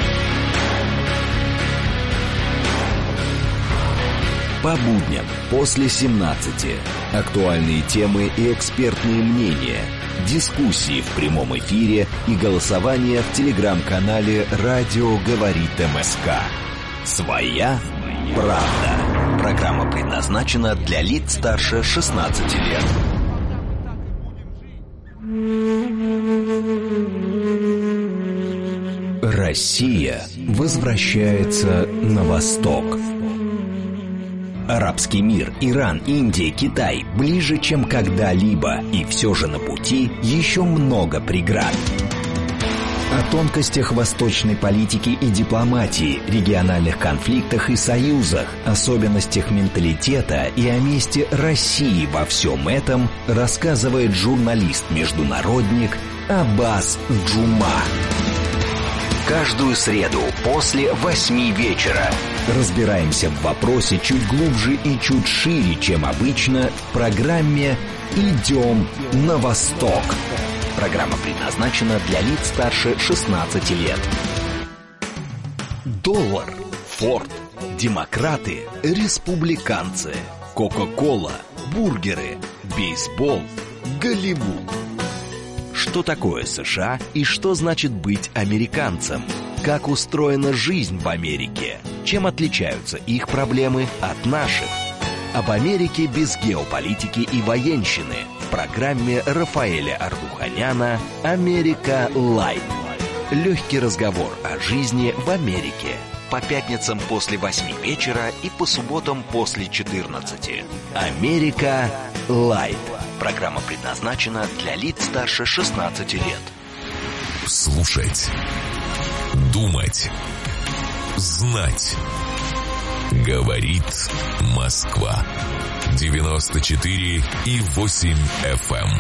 По будням после семнадцати. Актуальные темы и экспертные мнения. Дискуссии в прямом эфире и голосование в телеграм-канале «Радио говорит эм эс ка». Своя правда. Программа предназначена для лиц старше шестнадцати лет. Россия возвращается на восток. Арабский мир, Иран, Индия, Китай ближе, чем когда-либо, и все же на пути еще много преград. О тонкостях восточной политики и дипломатии, региональных конфликтах и союзах, особенностях менталитета и о месте России во всем этом рассказывает журналист-международник Аббас Джума. Каждую среду после восьми вечера Разбираемся в вопросе чуть глубже и чуть шире, чем обычно, в программе «Идем на восток». Программа предназначена для лиц старше шестнадцати лет. Доллар, Форд, демократы, республиканцы, Кока-кола, бургеры, бейсбол, Голливуд. Что такое США и что значит быть американцем? Как устроена жизнь в Америке? Чем отличаются их проблемы от наших? Об Америке без геополитики и военщины в программе Рафаэля Ардуханяна «Америка Лайт». Легкий разговор о жизни в Америке. По пятницам после восьми вечера и по субботам после четырнадцати. «Америка Лайт». Программа предназначена для лиц старше шестнадцати лет. Слушать. Думать. Знать. Говорит Москва. девяносто четыре и восемь эф эм.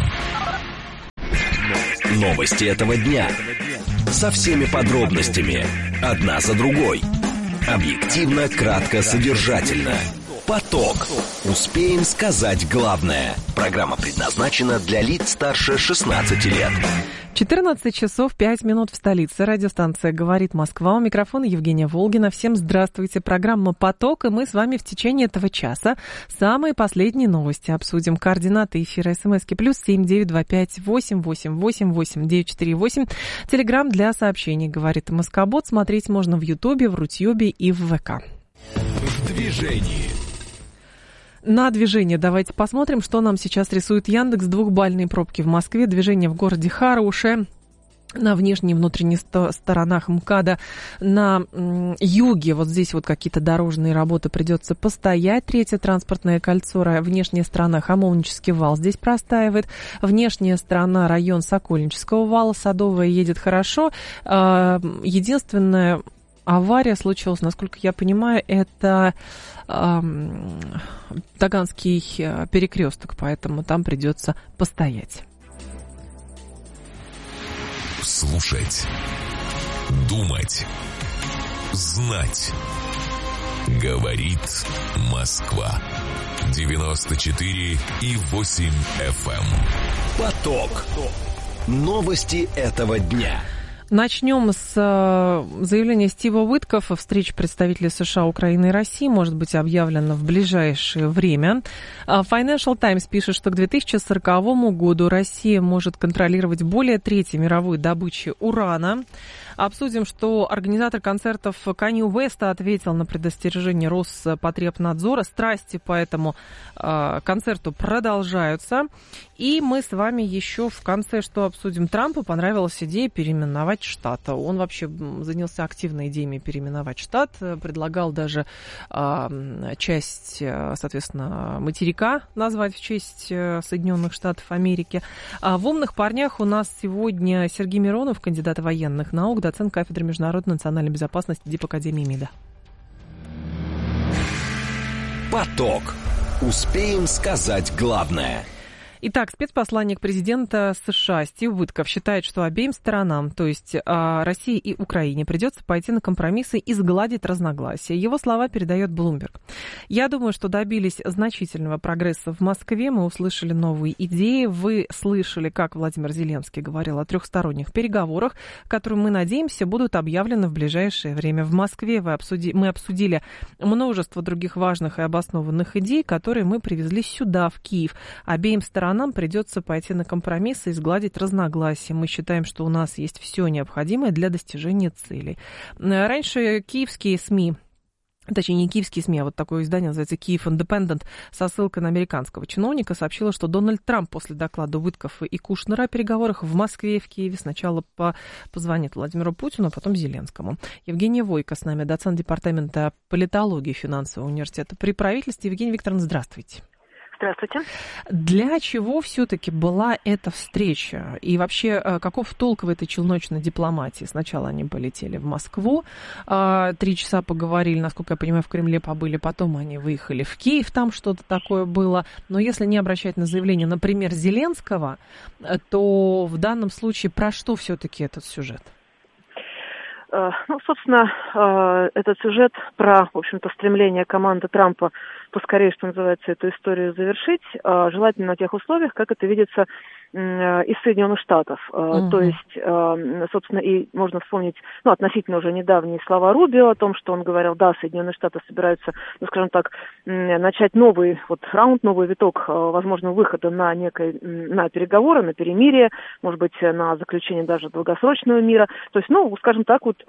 Новости этого дня. Со всеми подробностями. Одна за другой. Объективно, кратко, содержательно. Поток. Успеем сказать главное. Программа предназначена для лиц старше шестнадцати лет. четырнадцать часов пять минут в столице. Радиостанция «Говорит Москва». У микрофона Евгения Волгина. Всем здравствуйте. Программа «Поток». И мы с вами в течение этого часа самые последние новости обсудим. Координаты эфира. СМСки плюс семь девять два пять восемь восемь восемь восемь девять четыре восемь. Телеграм для сообщений «Говорит Москобот». Смотреть можно в Ютубе, в Рутьюбе и в ВК. В движении. На движение давайте посмотрим, что нам сейчас рисует Яндекс. Двухбальные пробки в Москве, движение в городе хорошее. На внешней и внутренней сто- сторонах МКАДа, на м, юге, вот здесь вот какие-то дорожные работы придется постоять. Третье транспортное кольцо, внешняя сторона Хамовнический вал здесь простаивает. Внешняя сторона район Сокольнического вала, Садовая едет хорошо. А, единственное... Авария случилась, насколько я понимаю, это э, Таганский перекресток, поэтому там придется постоять. Слушать. Думать. Знать. Говорит Москва. девяносто четыре и восемь эф эм. Поток. Новости этого дня. Начнем с э, заявления Стива Уиткоффа. Встреча представителей США, Украины и России может быть объявлена в ближайшее время. Financial Times пишет, что к две тысячи сороковому году Россия может контролировать более трети мировой добычи урана. Обсудим, что организатор концертов Канье Уэста ответил на предостережение Роспотребнадзора. Страсти по этому э, концерту продолжаются. И мы с вами еще в конце что обсудим? Трампу понравилась идея переименовать штат. Он вообще занялся активной идеями переименовать штат. Предлагал даже э, часть, соответственно, материка назвать в честь Соединенных Штатов Америки. А в «Умных парнях» у нас сегодня Сергей Миронов, кандидат военных наук, доцент кафедры международной национальной безопасности Дипакадемии МИДа. Поток. Успеем сказать главное. Итак, спецпосланник президента США Стив Уиткофф считает, что обеим сторонам, то есть России и Украине, придется пойти на компромиссы и сгладить разногласия. Его слова передает Bloomberg. Я думаю, что добились значительного прогресса в Москве. Мы услышали новые идеи. Вы слышали, как Владимир Зеленский говорил о трехсторонних переговорах, которые, мы надеемся, будут объявлены в ближайшее время. В Москве вы обсуди... мы обсудили множество других важных и обоснованных идей, которые мы привезли сюда, в Киев. Обеим сторонам нам придется пойти на компромиссы и сгладить разногласия. Мы считаем, что у нас есть все необходимое для достижения целей. Раньше киевские СМИ, точнее не киевские СМИ, а вот такое издание называется Kyiv Independent, со ссылкой на американского чиновника, сообщила, что Дональд Трамп после доклада Уиткоффа и Кушнера о переговорах в Москве и в Киеве сначала по- позвонит Владимиру Путину, а потом Зеленскому. Евгения Войко с нами, доцент департамента политологии финансового университета при правительстве. Евгения Викторовна, здравствуйте. Здравствуйте. Для чего все-таки была эта встреча? И вообще, каков толк в этой челночной дипломатии? Сначала они полетели в Москву, три часа поговорили, насколько я понимаю, в Кремле побыли, потом они выехали в Киев, там что-то такое было. Но если не обращать на заявление, например, Зеленского, то в данном случае про что все-таки этот сюжет? Ну, собственно, этот сюжет про, в общем-то, стремление команды Трампа поскорее, что называется, эту историю завершить, желательно на тех условиях, как это видится из Соединенных Штатов. Uh-huh. То есть, собственно, и можно вспомнить, ну, относительно уже недавние слова Рубио о том, что он говорил, да, Соединенные Штаты собираются, ну, скажем так, начать новый вот раунд, новый виток возможного выхода на некое, на переговоры, на перемирие, может быть, на заключение даже долгосрочного мира. То есть, ну, скажем так, вот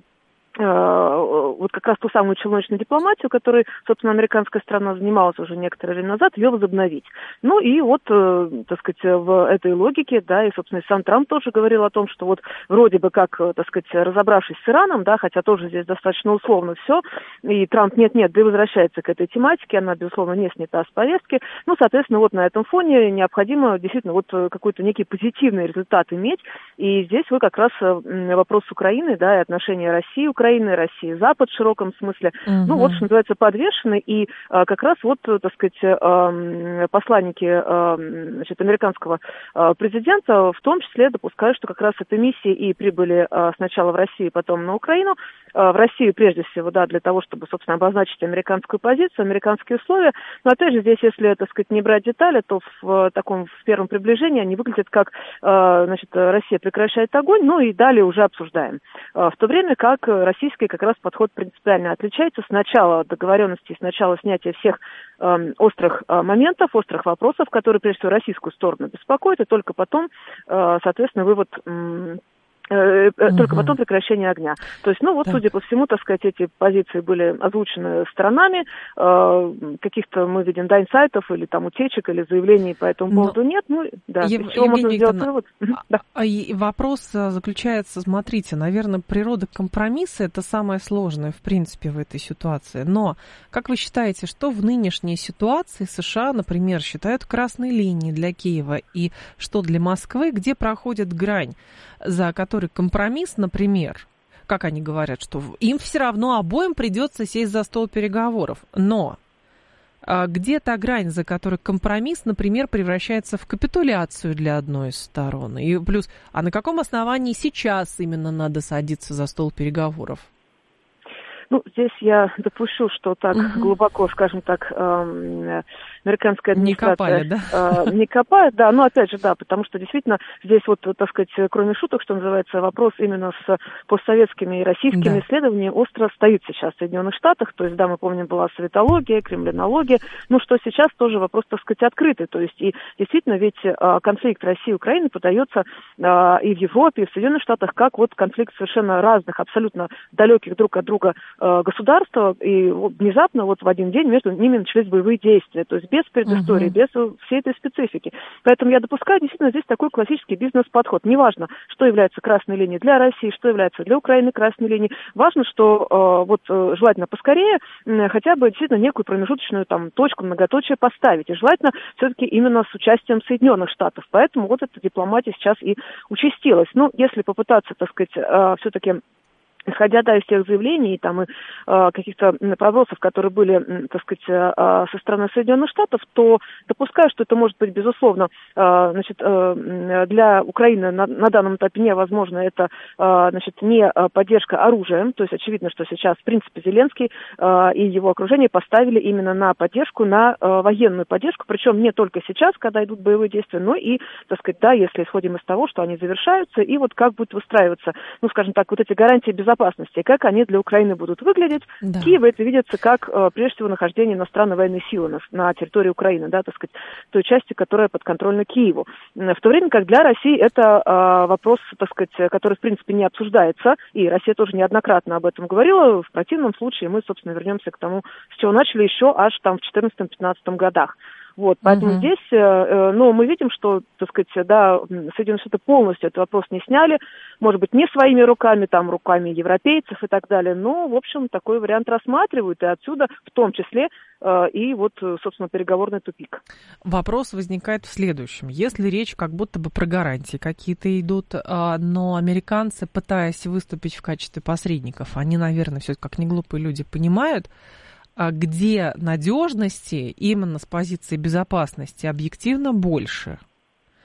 вот как раз ту самую челночную дипломатию, которой, собственно, американская страна занималась уже некоторое время назад, ее возобновить. Ну и вот, э, так сказать, в этой логике, да, и, собственно, и сам Трамп тоже говорил о том, что вот вроде бы как, так сказать, разобравшись с Ираном, да, хотя тоже здесь достаточно условно все, и Трамп нет-нет, да и возвращается к этой тематике, она, безусловно, не снята с повестки. Ну, соответственно, вот на этом фоне необходимо действительно вот какой-то некий позитивный результат иметь, и здесь вы как раз вопрос Украины, да, и отношения России, Украины, России, Запад в широком смысле, uh-huh. ну вот, что называется, подвешены, и а, как раз вот, так сказать, а, посланники а, значит, американского а, президента в том числе допускают, что как раз этой миссии и прибыли а, сначала в Россию, потом на Украину, а, в Россию прежде всего, да, для того, чтобы, собственно, обозначить американскую позицию, американские условия, но опять же здесь, если, так сказать, не брать детали, то в, в таком, в первом приближении они выглядят как, а, значит, Россия прекращает огонь, ну и далее уже обсуждаем. А, в то время как российский как раз подход принципиально отличается. Сначала договоренности, сначала снятия всех э, острых э, моментов, острых вопросов, которые, прежде всего, российскую сторону беспокоят, и только потом, э, соответственно, вывод... Э, Только потом прекращение огня. То есть, ну, вот, так. судя по всему, так сказать, эти позиции были озвучены сторонами. Каких-то, мы видим, да, инсайтов или там утечек, или заявлений по этому Но... поводу нет. Ну, да, Ев... из чего можно сделать вывод? Да. А вопрос заключается, смотрите, наверное, природа компромисса – это самое сложное, в принципе, в этой ситуации. Но, как вы считаете, что в нынешней ситуации США, например, считают красной линией для Киева, и что для Москвы, где проходит грань, за которой компромисс, например, как они говорят, что им все равно обоим придется сесть за стол переговоров. Но а где та грань, за которой компромисс, например, превращается в капитуляцию для одной из сторон? И плюс, а на каком основании сейчас именно надо садиться за стол переговоров? Ну, здесь я допущу, что так угу. глубоко, скажем так, э, американская администрация... Не копали, да? Э, не копает, да, но опять же, да, потому что действительно здесь вот, так сказать, кроме шуток, что называется, вопрос именно с постсоветскими и российскими да. исследованиями остро стоит сейчас в Соединенных Штатах, то есть, да, мы помним, была советология, кремлинология, ну, что сейчас тоже вопрос, так сказать, открытый, то есть, и действительно, ведь э, конфликт России и Украины подается э, и в Европе, и в Соединенных Штатах как вот конфликт совершенно разных, абсолютно далеких друг от друга государства, и внезапно вот в один день между ними начались боевые действия, то есть без предыстории, uh-huh. без всей этой специфики. Поэтому я допускаю действительно здесь такой классический бизнес-подход. Неважно, что является красной линией для России, что является для Украины красной линией. Важно, что э, вот э, желательно поскорее э, хотя бы действительно некую промежуточную там точку, многоточие поставить. И желательно все-таки именно с участием Соединенных Штатов. Поэтому вот эта дипломатия сейчас и участилась. Ну, если попытаться, так сказать, э, все-таки исходя, да, из тех заявлений там, и э, каких-то пробросов, которые были, так сказать, э, со стороны Соединенных Штатов, то допускаю, что это может быть, безусловно, э, значит, э, для Украины на, на данном этапе невозможно. Это, э, значит, не поддержка оружием, то есть очевидно, что сейчас, в принципе, Зеленский э, и его окружение поставили именно на поддержку, на э, военную поддержку, причем не только сейчас, когда идут боевые действия, но и, так сказать, да, если исходим из того, что они завершаются, и вот как будет выстраиваться, ну, скажем так, вот эти гарантии безопасности, безопасности, как они для Украины будут выглядеть. Да. В Киеве это видится как, прежде всего, нахождение иностранной военной силы на, на территории Украины, да, так сказать, той части, которая подконтрольна Киеву. В то время как для России это э, вопрос, так сказать, который, в принципе, не обсуждается, и Россия тоже неоднократно об этом говорила. В противном случае мы, собственно, вернемся к тому, с чего начали еще аж там в четырнадцатом-пятнадцатом годах. Вот, поэтому uh-huh. здесь, э, ну, мы видим, что, так сказать, да, Соединенные Штаты полностью этот вопрос не сняли, может быть, не своими руками, там, руками европейцев и так далее, но, в общем, такой вариант рассматривают, и отсюда, в том числе, э, и вот, собственно, переговорный тупик. Вопрос возникает в следующем. Если речь как будто бы про гарантии какие-то идут, э, но американцы, пытаясь выступить в качестве посредников, они, наверное, все как не глупые люди понимают, где надежности именно с позиции безопасности объективно больше.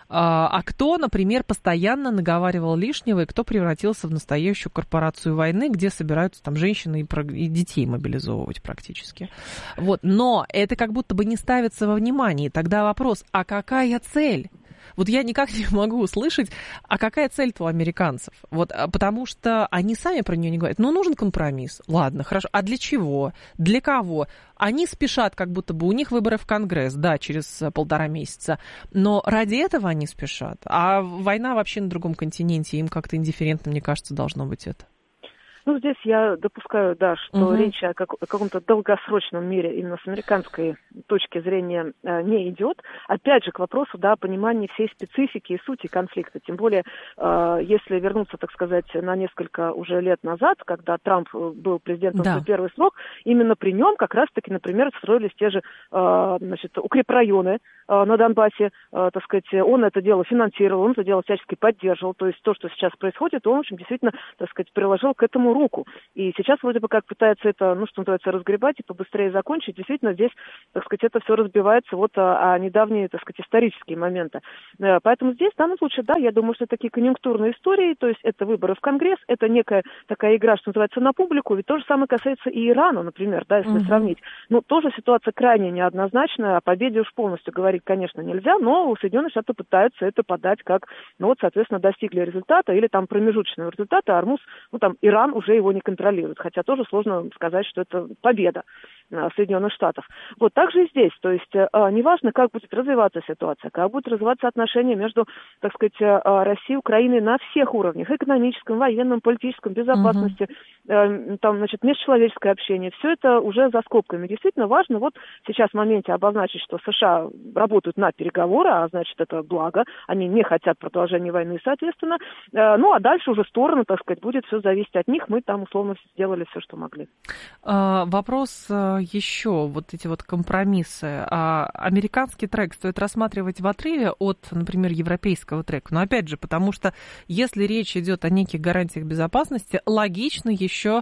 А кто, например, постоянно наговаривал лишнего, и кто превратился в настоящую корпорацию войны, где собираются там женщины и детей мобилизовывать практически. Вот. Но это как будто бы не ставится во внимание. Тогда вопрос, а какая цель? Вот я никак не могу услышать, а какая цель-то у американцев? Вот, потому что они сами про нее не говорят. Ну, нужен компромисс. Ладно, хорошо. А для чего? Для кого? Они спешат, как будто бы у них выборы в Конгресс, да, через полтора месяца. Но ради этого они спешат. А война вообще на другом континенте, им как-то индифферентно, мне кажется, должно быть это. Ну, здесь я допускаю, да, что угу. речь о, как, о каком-то долгосрочном мире именно с американской точки зрения э, не идет. Опять же, к вопросу, да, понимания всей специфики и сути конфликта. Тем более, э, если вернуться, так сказать, на несколько уже лет назад, когда Трамп был президентом да. в свой первый срок, именно при нем как раз-таки, например, строились те же, э, значит, укрепрайоны э, на Донбассе, э, так сказать, он это дело финансировал, он это дело всячески поддерживал. То есть то, что сейчас происходит, он, в общем, действительно, так сказать, приложил к этому руку. И сейчас вроде бы как пытается это, ну, что называется, разгребать и побыстрее закончить. Действительно, здесь, так сказать, это все разбивается вот о, о недавние, так сказать, исторические моменты. Поэтому здесь, в данном случае, да, я думаю, что это такие конъюнктурные истории, то есть это выборы в Конгресс, это некая такая игра, что называется, на публику, ведь то же самое касается и Ирана, например, да, если uh-huh. сравнить. Ну, тоже ситуация крайне неоднозначная, о победе уж полностью говорить, конечно, нельзя, но Соединенные Штаты пытаются это подать как, ну, вот, соответственно, достигли результата или там промежуточного результата, Армуз, ну, там, Иран уже его не контролирует, хотя тоже сложно сказать, что это победа Соединенных Штатов. Вот так же и здесь, то есть э, неважно, как будет развиваться ситуация, как будут развиваться отношения между, так сказать, э, Россией и Украиной на всех уровнях, экономическом, военном, политическом, безопасности, uh-huh. э, там, значит, межчеловеческое общение, все это уже за скобками. Действительно важно вот сейчас в моменте обозначить, что США работают на переговоры, а значит, это благо, они не хотят продолжения войны, соответственно, э, ну, а дальше уже стороны, так сказать, будет все зависеть от них, мы там условно сделали все, что могли. А, вопрос еще, вот эти вот компромиссы. А американский трек стоит рассматривать в отрыве от, например, европейского трека. Но опять же, потому что если речь идет о неких гарантиях безопасности, логично еще,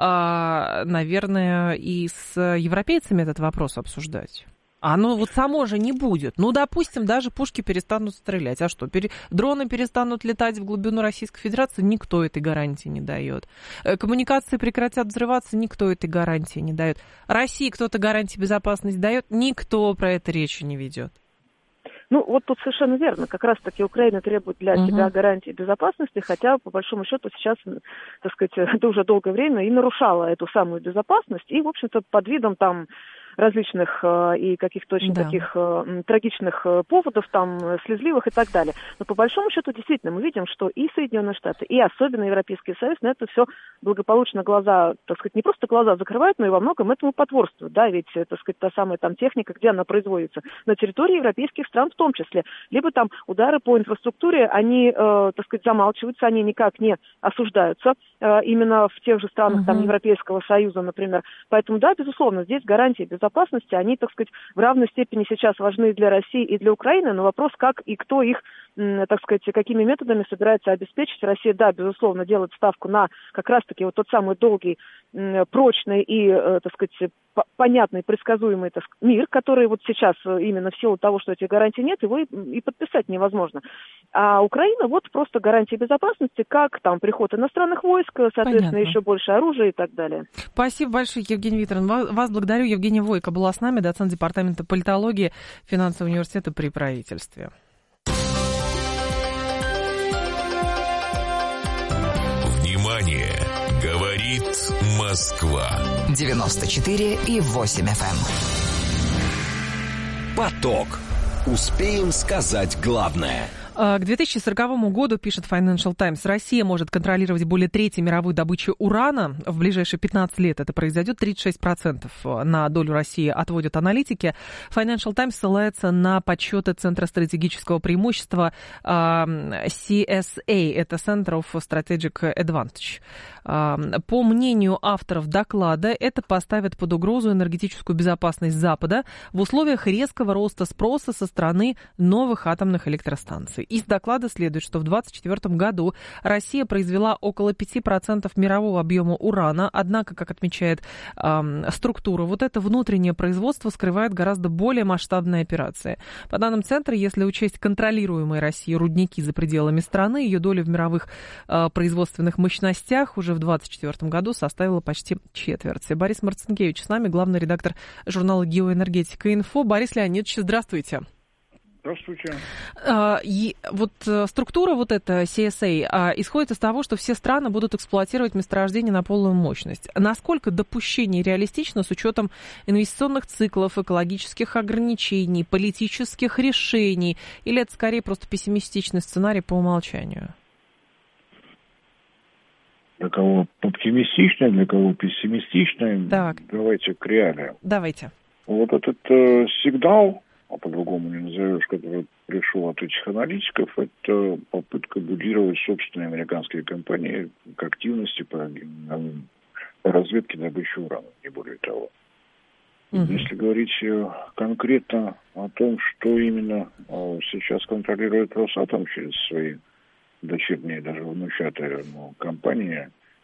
а, наверное, и с европейцами этот вопрос обсуждать. Оно вот само же не будет. Ну, допустим, даже пушки перестанут стрелять. А что, пере... дроны перестанут летать в глубину Российской Федерации? Никто этой гарантии не дает. Коммуникации прекратят взрываться? Никто этой гарантии не дает. России кто-то гарантии безопасности дает? Никто про это речи не ведет. Ну, вот тут совершенно верно. Как раз-таки Украина требует для uh-huh. себя гарантии безопасности, хотя, по большому счету, сейчас, так сказать, это уже долгое время и нарушала эту самую безопасность. И, в общем-то, под видом там различных э, и каких-то очень да. таких э, трагичных э, поводов, там, слезливых и так далее. Но по большому счету, действительно, мы видим, что и Соединенные Штаты, и особенно Европейский Союз на это все благополучно глаза, так сказать, не просто глаза закрывают, но и во многом этому потворствуют, да, ведь, так сказать, та самая там техника, где она производится, на территории европейских стран в том числе. Либо там удары по инфраструктуре, они, э, так сказать, замалчиваются, они никак не осуждаются э, именно в тех же странах, uh-huh. там, Европейского Союза, например. Поэтому, да, безусловно, здесь гарантии безопасности, они, так сказать, в равной степени сейчас важны для России и для Украины, но вопрос, как и кто их, так сказать, какими методами собирается обеспечить. Россия, да, безусловно, делает ставку на как раз-таки вот тот самый долгий, прочный и, так сказать, понятный, предсказуемый, так сказать, мир, который вот сейчас именно в силу того, что этих гарантий нет, его и, и подписать невозможно. А Украина вот просто гарантии безопасности, как там приход иностранных войск, соответственно, Понятно. Еще больше оружия и так далее. Спасибо большое, Евгений Викторович. Вас благодарю. Евгения Войко была с нами, доцент департамента политологии финансового университета при правительстве. Внимание! Говорит Москва. девяносто четыре и восемь эф эм. Поток. Успеем сказать главное. К две тысячи сороковому году, пишет Financial Times, Россия может контролировать более трети мировой добычи урана. В ближайшие пятнадцать лет это произойдет. тридцать шесть процентов на долю России отводят аналитики. Financial Times ссылается на подсчеты Центра стратегического преимущества си эс эй, это Center of Strategic Advantage. По мнению авторов доклада, это поставит под угрозу энергетическую безопасность Запада в условиях резкого роста спроса со стороны новых атомных электростанций. дальше. Из доклада следует, что в двадцать четвёртом году Россия произвела около пяти процентов мирового объема урана, однако, как отмечает э, структура, вот это внутреннее производство скрывает гораздо более масштабные операции. По данным Центра, если учесть контролируемые Россией рудники за пределами страны, ее доля в мировых э, производственных мощностях уже в двадцать четвёртом году составила почти четверть. Борис Марцинкевич с нами, главный редактор журнала «Геоэнергетика Инфо». Борис Леонидович, здравствуйте. Здравствуйте. И вот структура вот эта си эс эй исходит из того, что все страны будут эксплуатировать месторождение на полную мощность. Насколько допущение реалистично с учетом инвестиционных циклов, экологических ограничений, политических решений? Или это скорее просто пессимистичный сценарий по умолчанию? Для кого оптимистичный, для кого пессимистичный. Так. Давайте к реалиям. Давайте. Вот этот э, сигнал, а по-другому не назовешь, который пришел от этих аналитиков, это попытка будировать собственные американские компании к активности по, по разведке добычи урана, не более того. Угу. Если говорить конкретно о том, что именно сейчас контролирует Росатом через свои дочерние, даже внучатые ну, компании,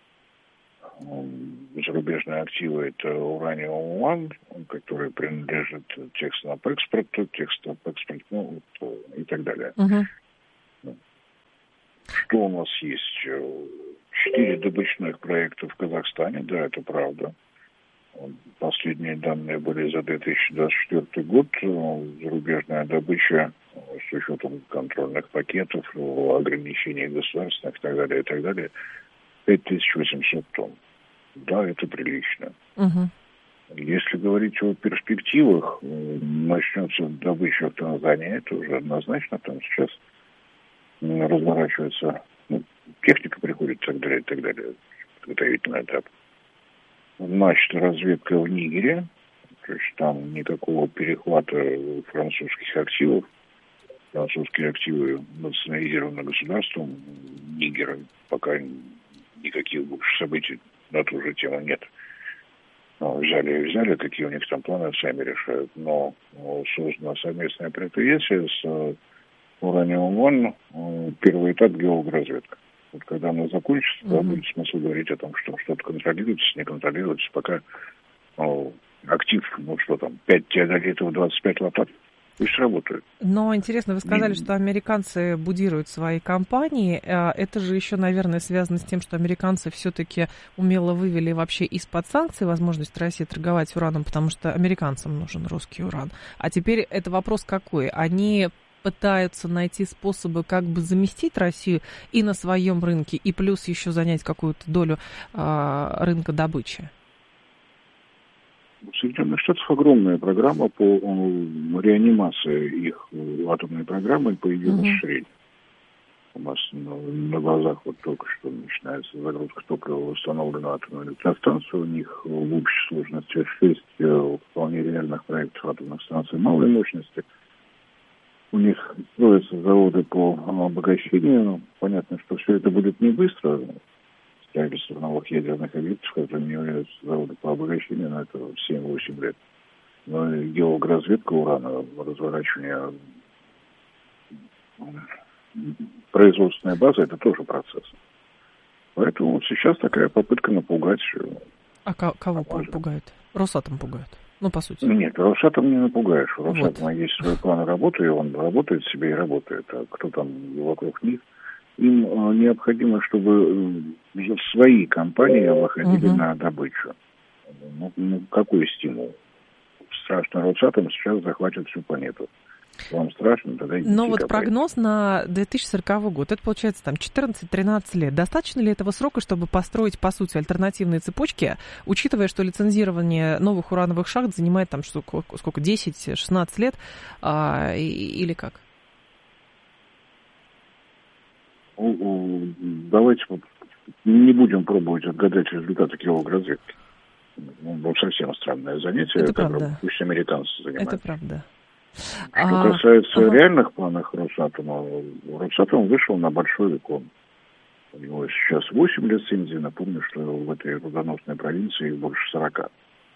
зарубежные активы, это Uranium One, который принадлежит Техноп-экспорту, Техноп-экспорт, ну, и так далее. Uh-huh. Что у нас есть? Четыре добычных проекта в Казахстане, да, это правда. Последние данные были за две тысячи двадцать четвёртый год. Зарубежная добыча с учетом контрольных пакетов, ограничений государственных и так далее, и так далее, пять тысяч восемьсот тонн. Да, это прилично. Uh-huh. Если говорить о перспективах, начнется добыча в Танзании, это уже однозначно, там сейчас разворачивается, ну, техника приходит и так далее, и так далее, подготовительный этап. Начата разведка в Нигере, то есть там никакого перехвата французских активов. Французские активы национализированы государством. Нигера пока никаких больше событий на ту же тему нет. Ну, взяли и взяли, какие у них там планы, сами решают. Но создана совместное предприятие с Uranium One, первый этап геологоразведка. Вот когда она закончится, тогда mm-hmm. будет смысл говорить о том, что что-то контролируется, не контролируется, пока ну, актив, ну что там, пять теодолитов, двадцать пять лопат, пусть работают. Но интересно, вы сказали, mm-hmm. что американцы будируют свои компании. Это же еще, наверное, связано с тем, что американцы все-таки умело вывели вообще из-под санкций возможность России торговать ураном, потому что американцам нужен русский уран. А теперь это вопрос какой? Они пытаются найти способы как бы заместить Россию и на своем рынке, и плюс еще занять какую-то долю э, рынка добычи? В Соединенных Штатах огромная программа по реанимации их атомной программы и по ее uh-huh. расширению. У нас на, на глазах вот только что начинается загрузка топлива в восстановленную атомную электростанцию. У них в общей сложности шесть вполне реальных проектов атомных станций малой мощности. У них строятся заводы по обогащению. Понятно, что все это будет не быстро. Строительство новых ядерных объектов, которые не являются заводы по обогащению, на это семь-восемь лет. Но и геологоразведка урана, разворачивание производственной базы, это тоже процесс. Поэтому вот сейчас такая попытка напугать. А кого пугают? Росатом пугают? Ну, по сути. Нет, Росатом не напугаешь. У Росатома вот. Есть свой план работы, и он работает себе и работает. А кто там вокруг них? Им э, необходимо, чтобы э, свои компании выходили угу. на добычу. Ну, ну, какой стимул? Страшно, Росатом сейчас захватит всю планету. Вам страшно, тогда идите. Но вот прогноз на две тысячи сороковой год, это получается там четырнадцать-тринадцать лет. Достаточно ли этого срока, чтобы построить, по сути, альтернативные цепочки, учитывая, что лицензирование новых урановых шахт занимает там сколько, сколько десять-шестнадцать лет, а, или как? Давайте не будем пробовать отгадать результаты геологоразведки. Ну, совсем странное занятие, это которым правда. Пусть американцы занимаются. Это правда. Что а, касается ага. реальных планов Росатома, Росатом вышел на большой рекон. У него сейчас восемь лицензий. Напомню, что в этой рудоносной провинции их больше сорока.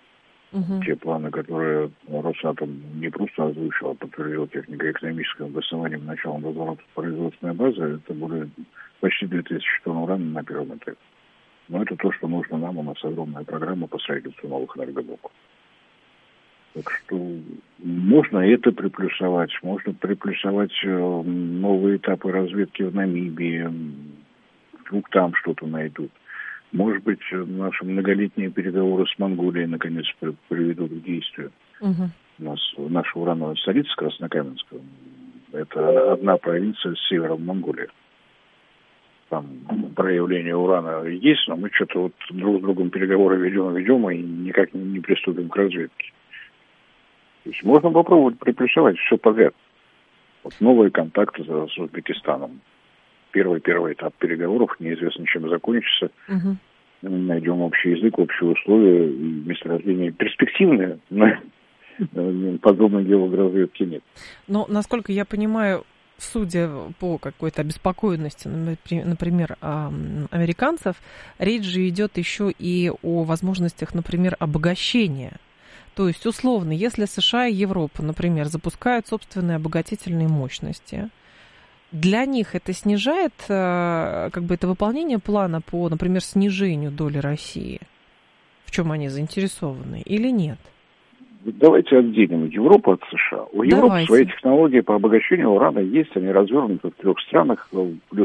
Угу. Те планы, которые Росатом не просто озвучил, а подтвердил технико-экономическим обоснованием началом разворотов производственной базы, это более почти две тысячи тонн урана на первом этапе. Но это то, что нужно нам. У нас огромная программа по строительству новых энергоблоков. Так что можно это приплюсовать. Можно приплюсовать новые этапы разведки в Намибии. Вдруг там что-то найдут. Может быть, наши многолетние переговоры с Монголией наконец приведут к действию. Угу. У нас наша урановая столица Краснокаменская, это одна провинция с севером Монголии. Там проявление урана есть, но мы что-то вот друг с другом переговоры ведем, ведем и никак не приступим к разведке. То есть можно попробовать приплюсовать все подряд. Вот новые контакты с Узбекистаном. Первый, первый этап переговоров, неизвестно, чем закончится. Угу. Найдем общий язык, общие условия и месторождения перспективные, но подобной геологоразведки нет. Но, насколько я понимаю, судя по какой-то обеспокоенности, например, американцев, речь же идет еще и о возможностях, например, обогащения. То есть, условно, если США и Европа, например, запускают собственные обогатительные мощности, для них это снижает, как бы, это выполнение плана по, например, снижению доли России? В чем они заинтересованы или нет? Давайте отделим Европу от США. У Европы Давайте. Свои технологии по обогащению урана есть, они развернуты в трех странах, плюс